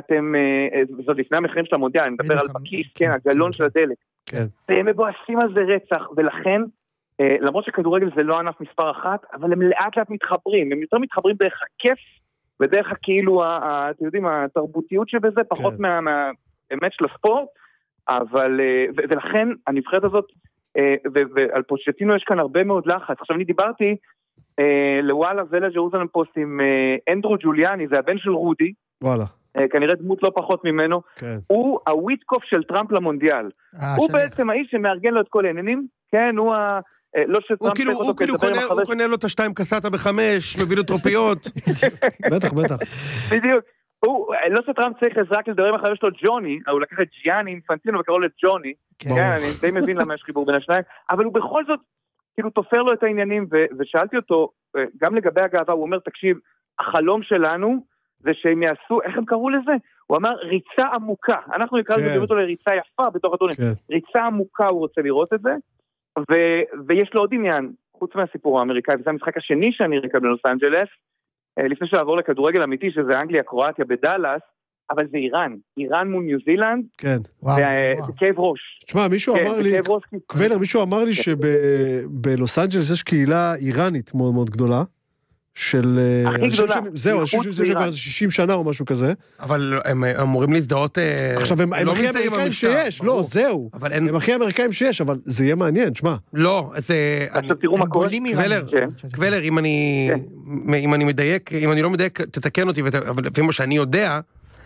זאת לפני המחירים של המונדיאל, אני מדבר על בכיף, כן, הגלון של הדלק, והם מבואסים על זה רצח, ולכן, למרות שכדורגל זה לא ענף מספר אחת, אבל הם לאט לאט מתחברים, הם יותר מתחברים דרך הכיף, ודרך כאילו, אתם יודעים, התרבותיות שבזה, פחות מהאמת של הספורט, אבל, ולכן הנבחרת הזאת, ועל פוצ'טינו יש כאן הרבה מאוד לחץ. עכשיו אני דיברתי לוואלה ולג'רוזלם פוסט עם אנדרו ג'וליאני, זה הבן של רודי, וואלה. כנראה דמות לא פחות ממנו, הוא הוויטקוף של טראמפ למונדיאל. הוא בעצם האיש שמארגן לו את כל העניינים, כן, הוא לא שטראמפ צריך אותו כדבר עם החבר. הוא קונה לו את השתיים קסטה ב5, מביא לו טרופיות. בטח. בדיוק. לא שטראמפ צריך עזרה לדבר עם החבר שלו ג'וני, הוא לקח את ג'יאני אינפנטינו וקראו לו ג'וני, אני די מבין למה יש חיבור בין השניים, אבל הוא בכל זאת כאילו תופר לו את העניינים, ושאלתי אותו, גם לגבי הגאווה, הוא אומר, תקשיב, החלום שלנו זה שהם יעשו, איך הם קראו לזה? הוא אמר, ריצה עמוקה, אנחנו נקרא לזה אותו לריצה יפה בתוך הטורניר, ריצה עמוקה הוא רוצה לראות את זה, ויש לו עוד עניין, חוץ מהסיפור האמריקאי, וזה המשחק השני שאני אראה בלוס אנג'לס, לפני שעבור לכדורגל אמיתי, שזה אנגליה, קרואטיה בדלס, אבל זה איראן מול ניו זילנד, זה כאב ראש. תשמע, מישהו אמר לי שבלוס אנג'לס יש קהילה איראנית מאוד מאוד גדולה, של... הכי גדולה. זהו, אנשים שזה כבר 60 שנה או משהו כזה. אבל הם אמורים להזדהות... עכשיו, הם הכי אמריקאים שיש, לא, זהו. הם הכי אמריקאים שיש, אבל זה יהיה מעניין, תשמע. לא, זה... עכשיו תראו מה קורה. קבלר, אם אני מדייק, אם אני לא מדייק, תתקן אותי, לפי מה שאני יודע,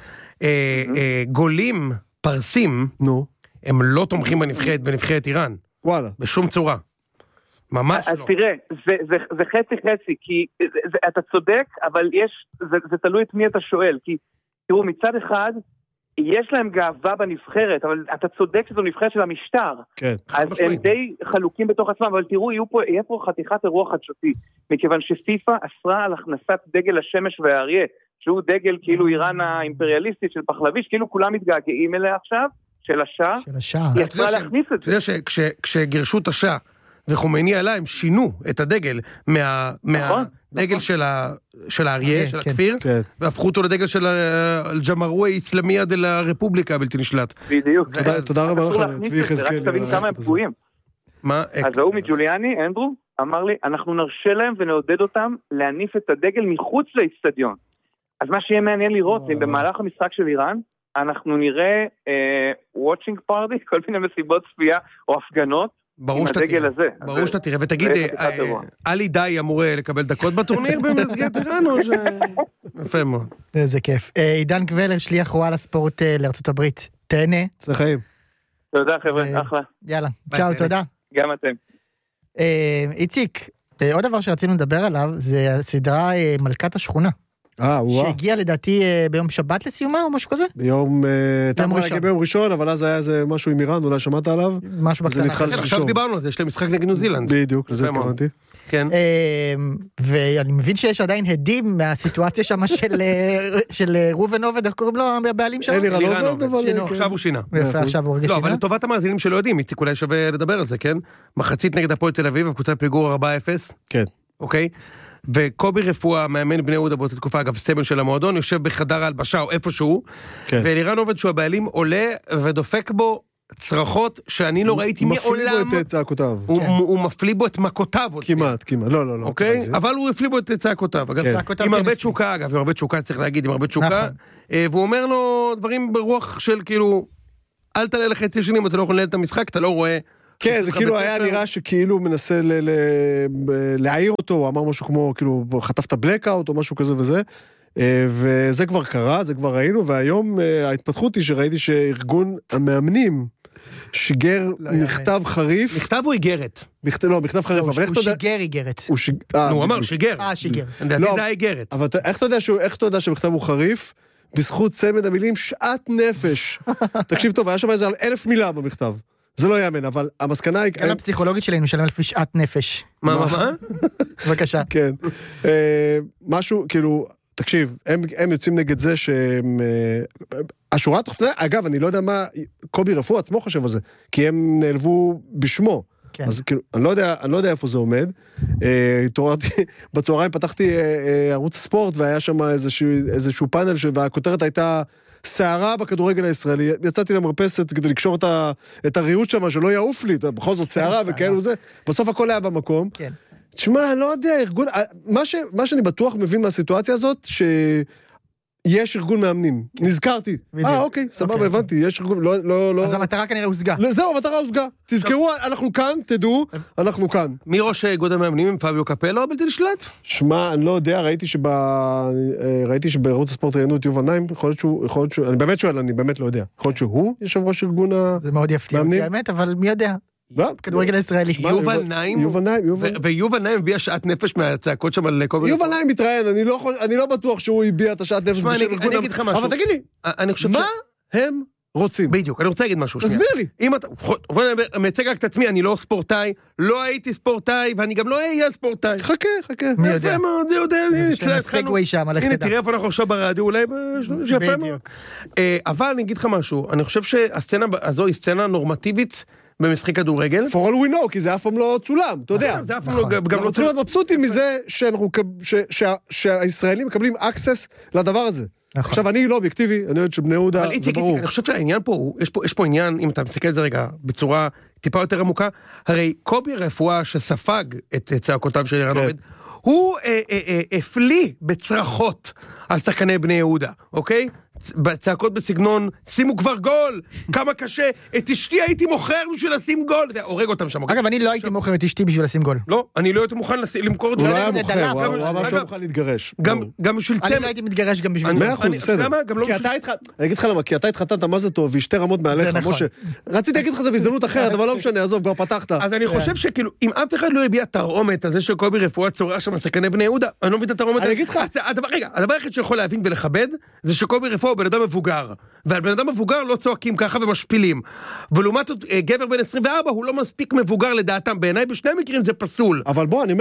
גולים פרסים, הם לא תומכים בנבחרת איראן. וואלה. בשום צורה. ממש לא. אז תראה, זה חצי, כי אתה צודק, אבל זה תלוי את מי אתה שואל, כי תראו, מצד אחד, יש להם גאווה בנבחרת, אבל אתה צודק שזו נבחרת של המשטר. כן. אז הם די חלוקים בתוך עצמם, אבל תראו, יהיה פה חתיכת אירוע חדשותי, מכיוון שפיפה אסרה על הכנסת דגל השמש והאריה, שהוא דגל כאילו איראן האימפריאליסטית של פחלביש, כאילו כולם מתגעגעים אליה עכשיו, של השעה. היא אסרה להכניס את זה. אתה יודע שכשגירשו את השעה, וחומייני עלה, הם שינו את הדגל מהדגל של האריה, של הכפיר, והפכו אותו לדגל של אל-ג'מארווי האסלאמיה דל הרפובליקה הבלתי נשלט. בדיוק. תודה רבה לך, צבי חזקאלי. רק תבין כמה הם פגועים. אז ההוא מג'וליאני, אנדרו, אמר לי, אנחנו נרשה להם ונעודד אותם להניף את הדגל מחוץ לאצטדיון. אז מה שיהיה מעניין לראות, אם במהלך המשחק של איראן, אנחנו נראה watching party, כל מיני מסיבות צפייה או הפגנות, ברור שאתה תראה, ותגיד, אלי די אמור לקבל דקות בטורניר במסגרת איראן, או ש... יפה מאוד. איזה כיף. עידן קבלר, שליח וואלה ספורט לארצות הברית. תהנה. צחיים. תודה חבר'ה, אחלה. יאללה, צ'או, תודה. גם אתם. איציק, עוד דבר שרצינו לדבר עליו, זה הסדרה מלכת השכונה. שהגיע לדעתי ביום שבת לסיומה או משהו כזה? ביום ראשון, אבל אז היה איזה משהו עם איראן, אולי שמעת עליו? משהו בקטנה. עכשיו דיברנו על זה, יש להם משחק נגד ניו זילנד. בדיוק, לזה התכוונתי. כן. ואני מבין שיש עדיין הדים מהסיטואציה שם של רובן עובד, איך קוראים לו הבעלים שם? אלירן עובד, אבל עכשיו הוא שינה. עכשיו הוא רגע שינה. לא, אבל לטובת המאזינים שלא יודעים, איציק אולי שווה לדבר על זה, כן? מחצית נגד הפועל תל אביב, הקבוצה פיגור 4-0. כן. אוקיי? וקובי רפואה, מאמן בני יהודה באותה תקופה, אגב, סמל של המועדון, יושב בחדר ההלבשה או איפשהו, ואלירן עובד שהוא הבעלים עולה ודופק בו צרחות שאני לא ראיתי מעולם. מפליא בו את צעקותיו. הוא מפליא בו את מכותיו. כמעט. לא. אוקיי? אבל הוא הפליא בו את צעקותיו. עם הרבה תשוקה, אגב, עם הרבה תשוקה, צריך להגיד, עם הרבה תשוקה. והוא אומר לו דברים ברוח של כאילו, אל תעלה לחצי שנים, אתה לא יכול לנהל את המשחק, אתה לא רואה. כן, זה כאילו היה נראה שכאילו מנסה להעיר אותו, הוא אמר משהו כמו, כאילו, חטף את הבלקאוט או משהו כזה וזה, וזה כבר קרה, זה כבר ראינו, והיום ההתפתחות היא שראיתי שארגון המאמנים שיגר מכתב חריף. מכתב או איגרת? לא, מכתב חריף. הוא שיגר איגרת. הוא אמר שיגר. שיגר. לדעתי זה האיגרת. אבל איך אתה יודע שהמכתב הוא חריף? בזכות צמד המילים שאט נפש. תקשיב טוב, היה שם איזה 1,000 מילה במכתב. זה לא יאמן, אבל המסקנה היא... כאן הפסיכולוגית שלנו משלם לפי שאט נפש. מה? בבקשה. כן. משהו, כאילו, תקשיב, הם יוצאים נגד זה שהם... השורה התחתונה, אגב, אני לא יודע מה, קובי רפואה עצמו חושב על זה, כי הם נעלבו בשמו. אז כאילו, אני לא יודע איפה זה עומד. בצהריים פתחתי ערוץ ספורט, והיה שם איזשהו פאנל, והכותרת הייתה... שערה בכדורגל הישראלי, יצאתי למרפסת כדי לקשור את הריאות שם, שלא יעוף לי, בכל זאת שערה וכאלו וזה, בסוף הכל היה במקום. תשמע, לא יודע, ארגון, מה שאני בטוח מבין מהסיטואציה הזאת, שיש ארגון מאמנים, נזכרתי. אוקיי, סבבה, הבנתי, יש ארגון, לא... אז המטרה כנראה הושגה. זהו, המטרה הושגה. תזכרו, אנחנו כאן, תדעו, אנחנו כאן. מי ראש איגוד המאמנים עם פאביו קפלו, בלתי נשלט? שמע, אני לא יודע, ראיתי שבערוץ הספורט ראיינו את יובל נעים, יכול להיות שהוא, אני באמת שואל, אני באמת לא יודע. יכול להיות שהוא יושב ראש ארגון המאמנים? זה מאוד יפתיע אותי, האמת, אבל מי יודע? כדורגל הישראלי. יובל נעים, ויובל נעים הביע שאט נפש מהצעקות שם על קובי. יובל נעים מתראיין, אני לא בטוח שהוא הביע את השאט נפש. אני אגיד לך משהו. אבל תגיד לי, מה הם רוצים? בדיוק, אני רוצה להגיד משהו. תסביר לי. אם אתה מייצג רק את עצמי, אני לא ספורטאי, לא הייתי ספורטאי, ואני גם לא אהיה ספורטאי. חכה. מי יודע? יפה מאוד, יודע. הנה, תראה איפה אנחנו עכשיו ברדיו, אולי יפה מאוד. אבל אני אגיד לך משהו, אני חושב שהסצנה הזו היא סצנה נורמטיבית במשחק כדורגל. For all we know, כי זה אף פעם לא צולם, אתה יודע. זה אף פעם לא, גם לא צריכים להיות מבסוטים מזה שהישראלים מקבלים access לדבר הזה. עכשיו, אני לא אובייקטיבי, אני יודעת שבני יהודה, זה ברור. אני חושב שהעניין פה, יש פה עניין, אם אתה מסתכל על זה רגע, בצורה טיפה יותר עמוקה, הרי קובי רפואה שספג את צעקותיו של אלירן עובד, הוא הפליא בצרחות על שחקני בני יהודה, אוקיי? צעקות בסגנון, שימו כבר גול, כמה קשה, את אשתי הייתי מוכר בשביל לשים גול, הורג אותם שם. אגב, אני לא הייתי מוכר את אשתי בשביל לשים גול. לא, אני לא הייתי מוכן למכור את זה. הוא לא היה מוכר, הוא אמר שהוא מוכן להתגרש. גם בשביל צמד. אני לא הייתי מתגרש גם בשביל... 100%, בסדר. אני אגיד לך למה, כי אתה התחתנת מה זה טוב, וישתי רמות מעליך, משה. רציתי להגיד לך זה בהזדמנות אחרת, אבל לא משנה, עזוב, כבר פתחת. אז אני חושב שכאילו, אם אף אחד לא הביע תרעומת על זה שקובי רפואה צורח שם על שחקני בני יהודה, אני לא מבין את התרעומת. אני אגיד לך. רגע, הדבר היחיד שיכול להבין ולכבד, זה שקובי רפואה הוא בן אדם מבוגר. ועל בן אדם מבוגר לא צועקים ככה ומשפילים. ולעומת גבר בן 24 הוא לא מספיק מבוגר לדעתם. בעיניי בשני המקרים זה פסול. אבל בוא, אני אומר,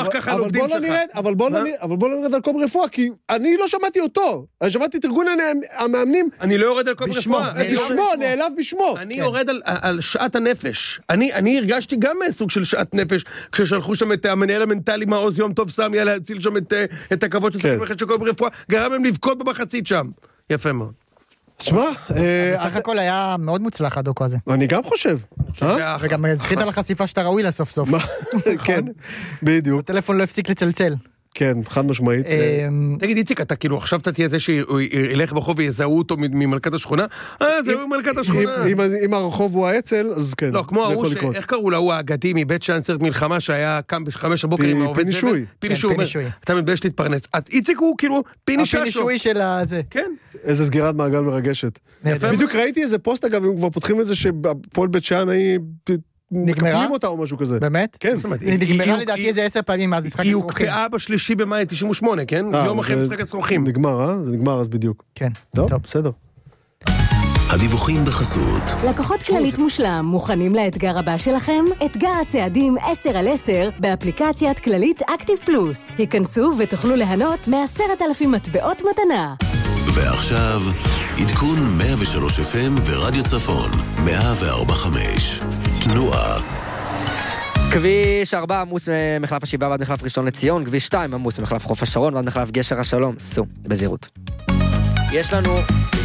אבל בוא לא נרד על קובי רפואה, כי אני לא שמעתי אותו. אני שמעתי את ארגון המאמנים. אני לא יורד על קובי רפואה. בשמו, נעלב בשמו. אני יורד על שעת הנפש. אני הרגשתי גם סוג של שעת נפש, כששלחו שם את המנהל המנטלי מעוז יום טוב סמי, להציל שם את הכבוד של קובי רפואה, גרם להם לבכות במחצית שם. יפה מאוד. תשמע, בסך הכל היה מאוד מוצלח הדוקו הזה. אני גם חושב. וגם זכית על החשיפה שאתה ראוי לסוף סוף. כן, בדיוק. הטלפון לא הפסיק לצלצל. כן, חד משמעית. תגיד, איציק, אתה כאילו, עכשיו אתה תהיה זה שהוא ילך ברחוב ויזהו אותו ממלכת השכונה? זהו מלכת השכונה. אם הרחוב הוא העצל, אז כן. לא, כמו ההוא, איך קראו לה, הוא האגדי מבית שאנסר מלחמה, שהיה קם ב5 הבוקר עם העובד פינישוי. פינישוי. אתה מתבייש להתפרנס. אז איציק הוא כאילו פינישה שלו. הפינישוי של הזה. כן. איזה סגירת מעגל מרגשת. בדיוק ראיתי איזה פוסט, אגב, אם כבר פותחים את זה, שפועל בית שאן מקפלים אותה או משהו כזה. באמת? כן. היא נגמרה לדעתי איזה 10 פעמים מאז משחק היא הצרוכים. הוקפאה ב3 במאי 98, כן? יום אחרי משחק הצרוכים. נגמר, זה נגמר אז בדיוק. כן. טוב, בסדר. הדיווחים בחסות. לקוחות כללית מושלם, מוכנים לאתגר הבא שלכם? אתגר הצעדים 10/10 באפליקציית כללית אקטיב פלוס. היכנסו ותוכלו ליהנות מ10,000 מטבעות מתנה. ועכשיו, עדכון 103 FM ורדיו צפון, 104.5. תנועה. כביש 4 עמוס ממחלף השבעה ועד מחלף ראשון לציון, כביש 2 עמוס ממחלף חוף השרון ועד מחלף גשר השלום. סעו, בזהירות. יש לנו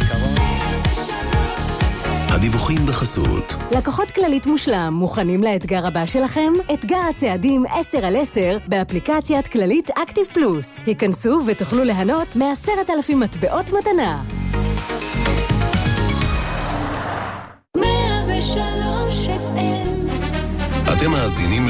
הדיווחים בחסות. לקוחות כללית מושלם, מוכנים לאתגר הבא שלכם? אתגר הצעדים 10/10 באפליקציית כללית אקטיב פלוס. היכנסו ותוכלו ליהנות מ10,000 מטבעות מתנה. 103 FM. אתם מאזינים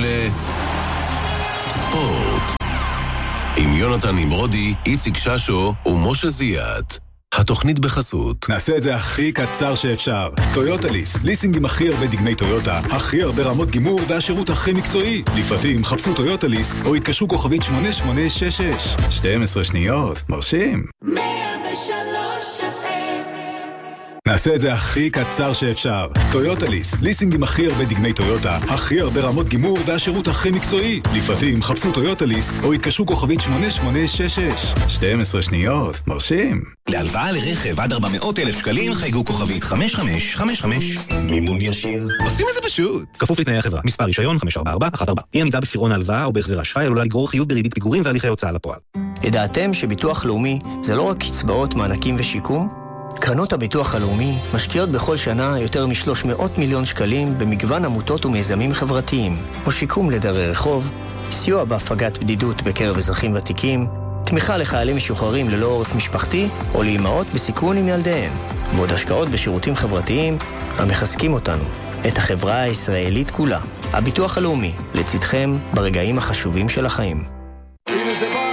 ספורט עם יונתן נמרודי, איציק ששו ומשה זיאת. התוכנית בחסות. נעשה את זה הכי קצר שאפשר. טויוטה ליס, ליסינג עם הכי הרבה דגמי טויוטה, הכי הרבה רמות גימור והשירות הכי מקצועי. לפרטים חפשו טויוטה ליס או התקשרו כוכבית 8866. 12 שניות, מרשים. 103 FM. נעשה את זה הכי קצר שאפשר. טויוטה ליס, ליסינג עם הכי הרבה דגמי טויוטה, הכי הרבה רמות גימור והשירות הכי מקצועי. לפרטים חפשו טויוטה ליס או התקשרו כוכבית 8866. 12 שניות, מרשים. להלוואה לרכב עד 400,000 שקלים חייגו כוכבית 5555. מימון ישיר. עושים את זה פשוט. כפוף לתנאי החברה. מספר רישיון 54414. אי עמידה בפירעון ההלוואה או בהחזר אשראי עלולה לגרור חיוב בריבית פיגורים והליכי הוצאה לפועל. ידעתם שביטוח לאומי זה לא רק קצבאות, מענקים ושיקום? קרנות הביטוח הלאומי משקיעות בכל שנה יותר מ300 מיליון שקלים במגוון עמותות ומיזמים חברתיים, או שיקום לדרי רחוב, סיוע בהפגת בדידות בקרב אזרחים ותיקים, תמיכה לחיילים משוחררים ללא עורף משפחתי, או לאימהות בסיכון עם ילדיהן, ועוד השקעות בשירותים חברתיים המחזקים אותנו, את החברה הישראלית כולה. הביטוח הלאומי, לצדכם ברגעים החשובים של החיים. הנה זה בא!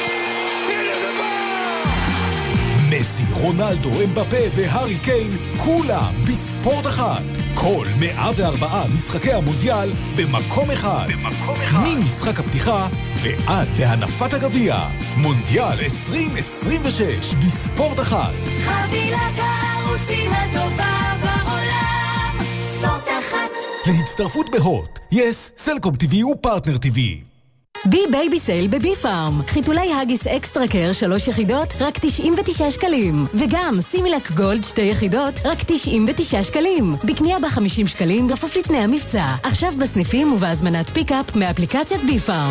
מסי, רונלדו, אמבפה והארי קיין, כולם בספורט אחד. כל 104 משחקי המונדיאל במקום אחד. ממשחק הפתיחה ועד להנפת הגביע. מונדיאל 2026 בספורט אחד. חבילת הערוצים הטובה בעולם, ספורט אחד. להצטרפות בהוט, יס, סלקום TV ופרטנר TV. בי בייבי סייל בבי פארם. חיתולי הגיס אקסטרה קר 3 יחידות, רק 99 שקלים. וגם סימילק גולד 2 יחידות, רק 99 שקלים. בקנייה ב50 שקלים, כפוף לתנאי המבצע. עכשיו בסניפים ובהזמנת פיקאפ מאפליקציית בי פארם.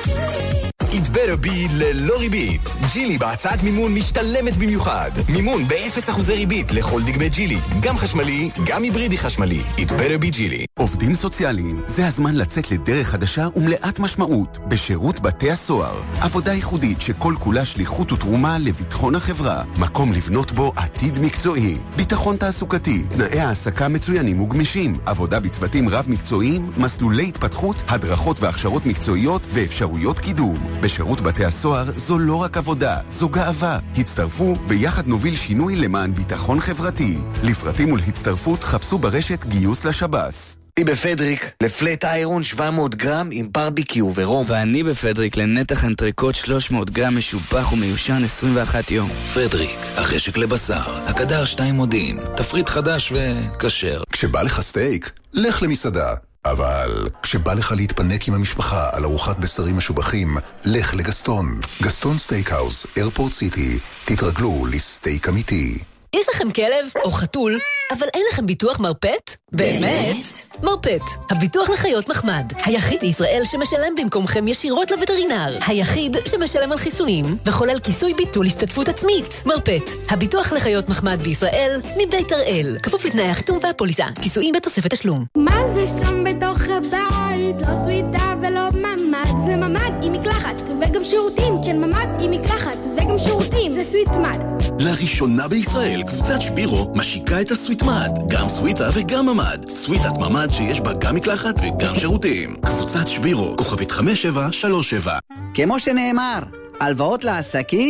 It better be ללא ריבית. ג'ילי בהצעת מימון משתלמת במיוחד. מימון ב0% ריבית לכל דגמי ג'ילי. גם חשמלי, גם היברידי חשמלי. It better be ג'ילי. עובדים סוציאליים, זה הזמן לצאת לדרך חדשה ומלאת משמעות בשירות בתי הסוהר. עבודה ייחודית שכל כולה שליחות ותרומה לביטחון החברה. מקום לבנות בו עתיד מקצועי. ביטחון תעסוקתי, תנאי העסקה מצוינים וגמישים. עבודה בצוותים רב מקצועיים, מסלולי התפתחות, הדרכות והכשרות מקצועיות ואפשרויות קידום. בשירות בתי הסוהר זו לא רק עבודה, זו גאווה. הצטרפו ויחד נוביל שינוי למען ביטחון חברתי. לפרטים ולהצטרפות חפשו ברשת גיוס לשב"ס. אני בפדריק לפלט איירון 700 גרם עם ברביקיו ורום. ואני בפדריק לנתח אנטריקוט 300 גרם משופח ומיושן 21 יום. פדריק, החשק לבשר, הקדר 2 מודיעין, תפריט חדש וכשר. כשבא לך סטייק, לך למסעדה. אבל כשבא לך להתפנק עם המשפחה על ארוחת בשרים משובחים, לך לגסטון. גסטון סטייקהאוס, איירפורט סיטי. תתרגלו לסטייק אמיתי. יש לכם כלב או חתול, אבל אין לכם ביטוח מרפט? באמת? מרפט, הביטוח לחיות מחמד. היחיד בישראל שמשלם במקומכם ישירות לווטרינר. היחיד שמשלם על חיסונים, וכולל כיסוי ביטול השתתפות עצמית. מרפט, הביטוח לחיות מחמד בישראל, מבית הראל. כפוף לתנאי החיתום והפוליסה. כיסויים בתוספת תשלום. מה זה שם בתוך הבית? לא סוויטה ולא ממד. זה ממד עם מקלחת וגם שירותים. כן, ממד עם מקלחת וגם שירותים. זה סוויטמד. לראשונה בישראל, קבוצת שבירו משיקה את הסוויטמד. גם סוויטה וגם ממד. סוויטת ממד שיש בה גם מקלחת וגם שירותים. קבוצת שבירו, כוכבית 5737. כמו שנאמר, הלוואות לעסקים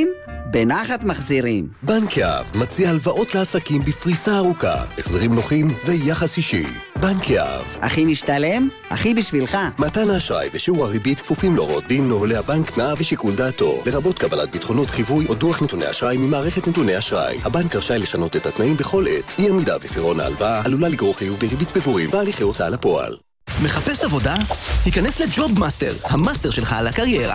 בנחת מחזירים. בנק יהב מציע הלוואות לעסקים בפריסה ארוכה, החזרים נוחים ויחס אישי. בנק יהב. הכי משתלם? הכי בשבילך. מתן האשראי ושיעור הריבית כפופים להוראות דין נוהלי הבנק, תנאיו ושיקול דעתו, לרבות קבלת ביטחונות חיווי או דוח נתוני אשראי ממערכת נתוני אשראי. הבנק רשאי לשנות את התנאים בכל עת. אי עמידה בפירעון ההלוואה עלולה לגרור חיוב בריבית פיגורים והליכי הוצאה לפועל. מחפש עבודה? היכנס לג'וב מאסטר, המאסטר שלך על הקריירה.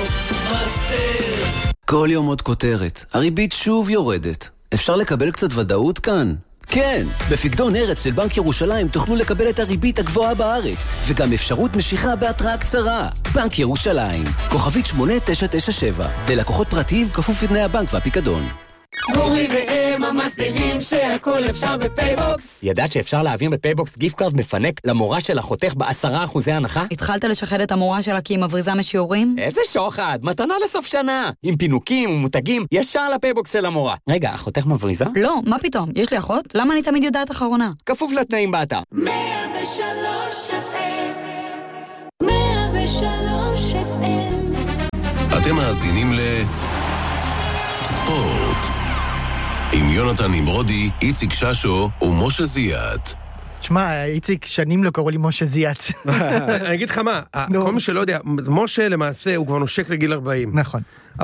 כל יום עוד כותרת, הריבית שוב יורדת. אפשר לקבל קצת ודאות כאן? כן, בפקדון ארץ של בנק ירושלים תוכלו לקבל את הריבית הגבוהה בארץ, וגם אפשרות משיכה בהתראה קצרה. בנק ירושלים, כוכבית 8997, ללקוחות פרטיים כפוף לתנאי הבנק והפיקדון. אורי והם המסבירים שהכל אפשר בפייבוקס. ידעת שאפשר להעביר בפייבוקס גיפט קארד מפנק למורה של אחותך ב10% הנחה? התחלת לשחד את המורה שלה כי היא מבריזה משיעורים? איזה שוחד, מתנה לסוף שנה. עם פינוקים ומותגים ישר לפייבוקס של המורה. רגע, אחותך מבריזה? לא, מה פתאום? יש לי אחות? למה אני תמיד יודעת אחרונה? כפוף לתנאים באתר. 103 FM 103 FM. אתם מאזינים ספורט עם יונתן נמרודי, איציק ששו ומשה זיאת. תשמע, איציק, שנים לא קראו לי משה זיאת. אני אגיד לך מה, כל מי שלא יודע, משה למעשה הוא כבר נושק לגיל 40. נכון.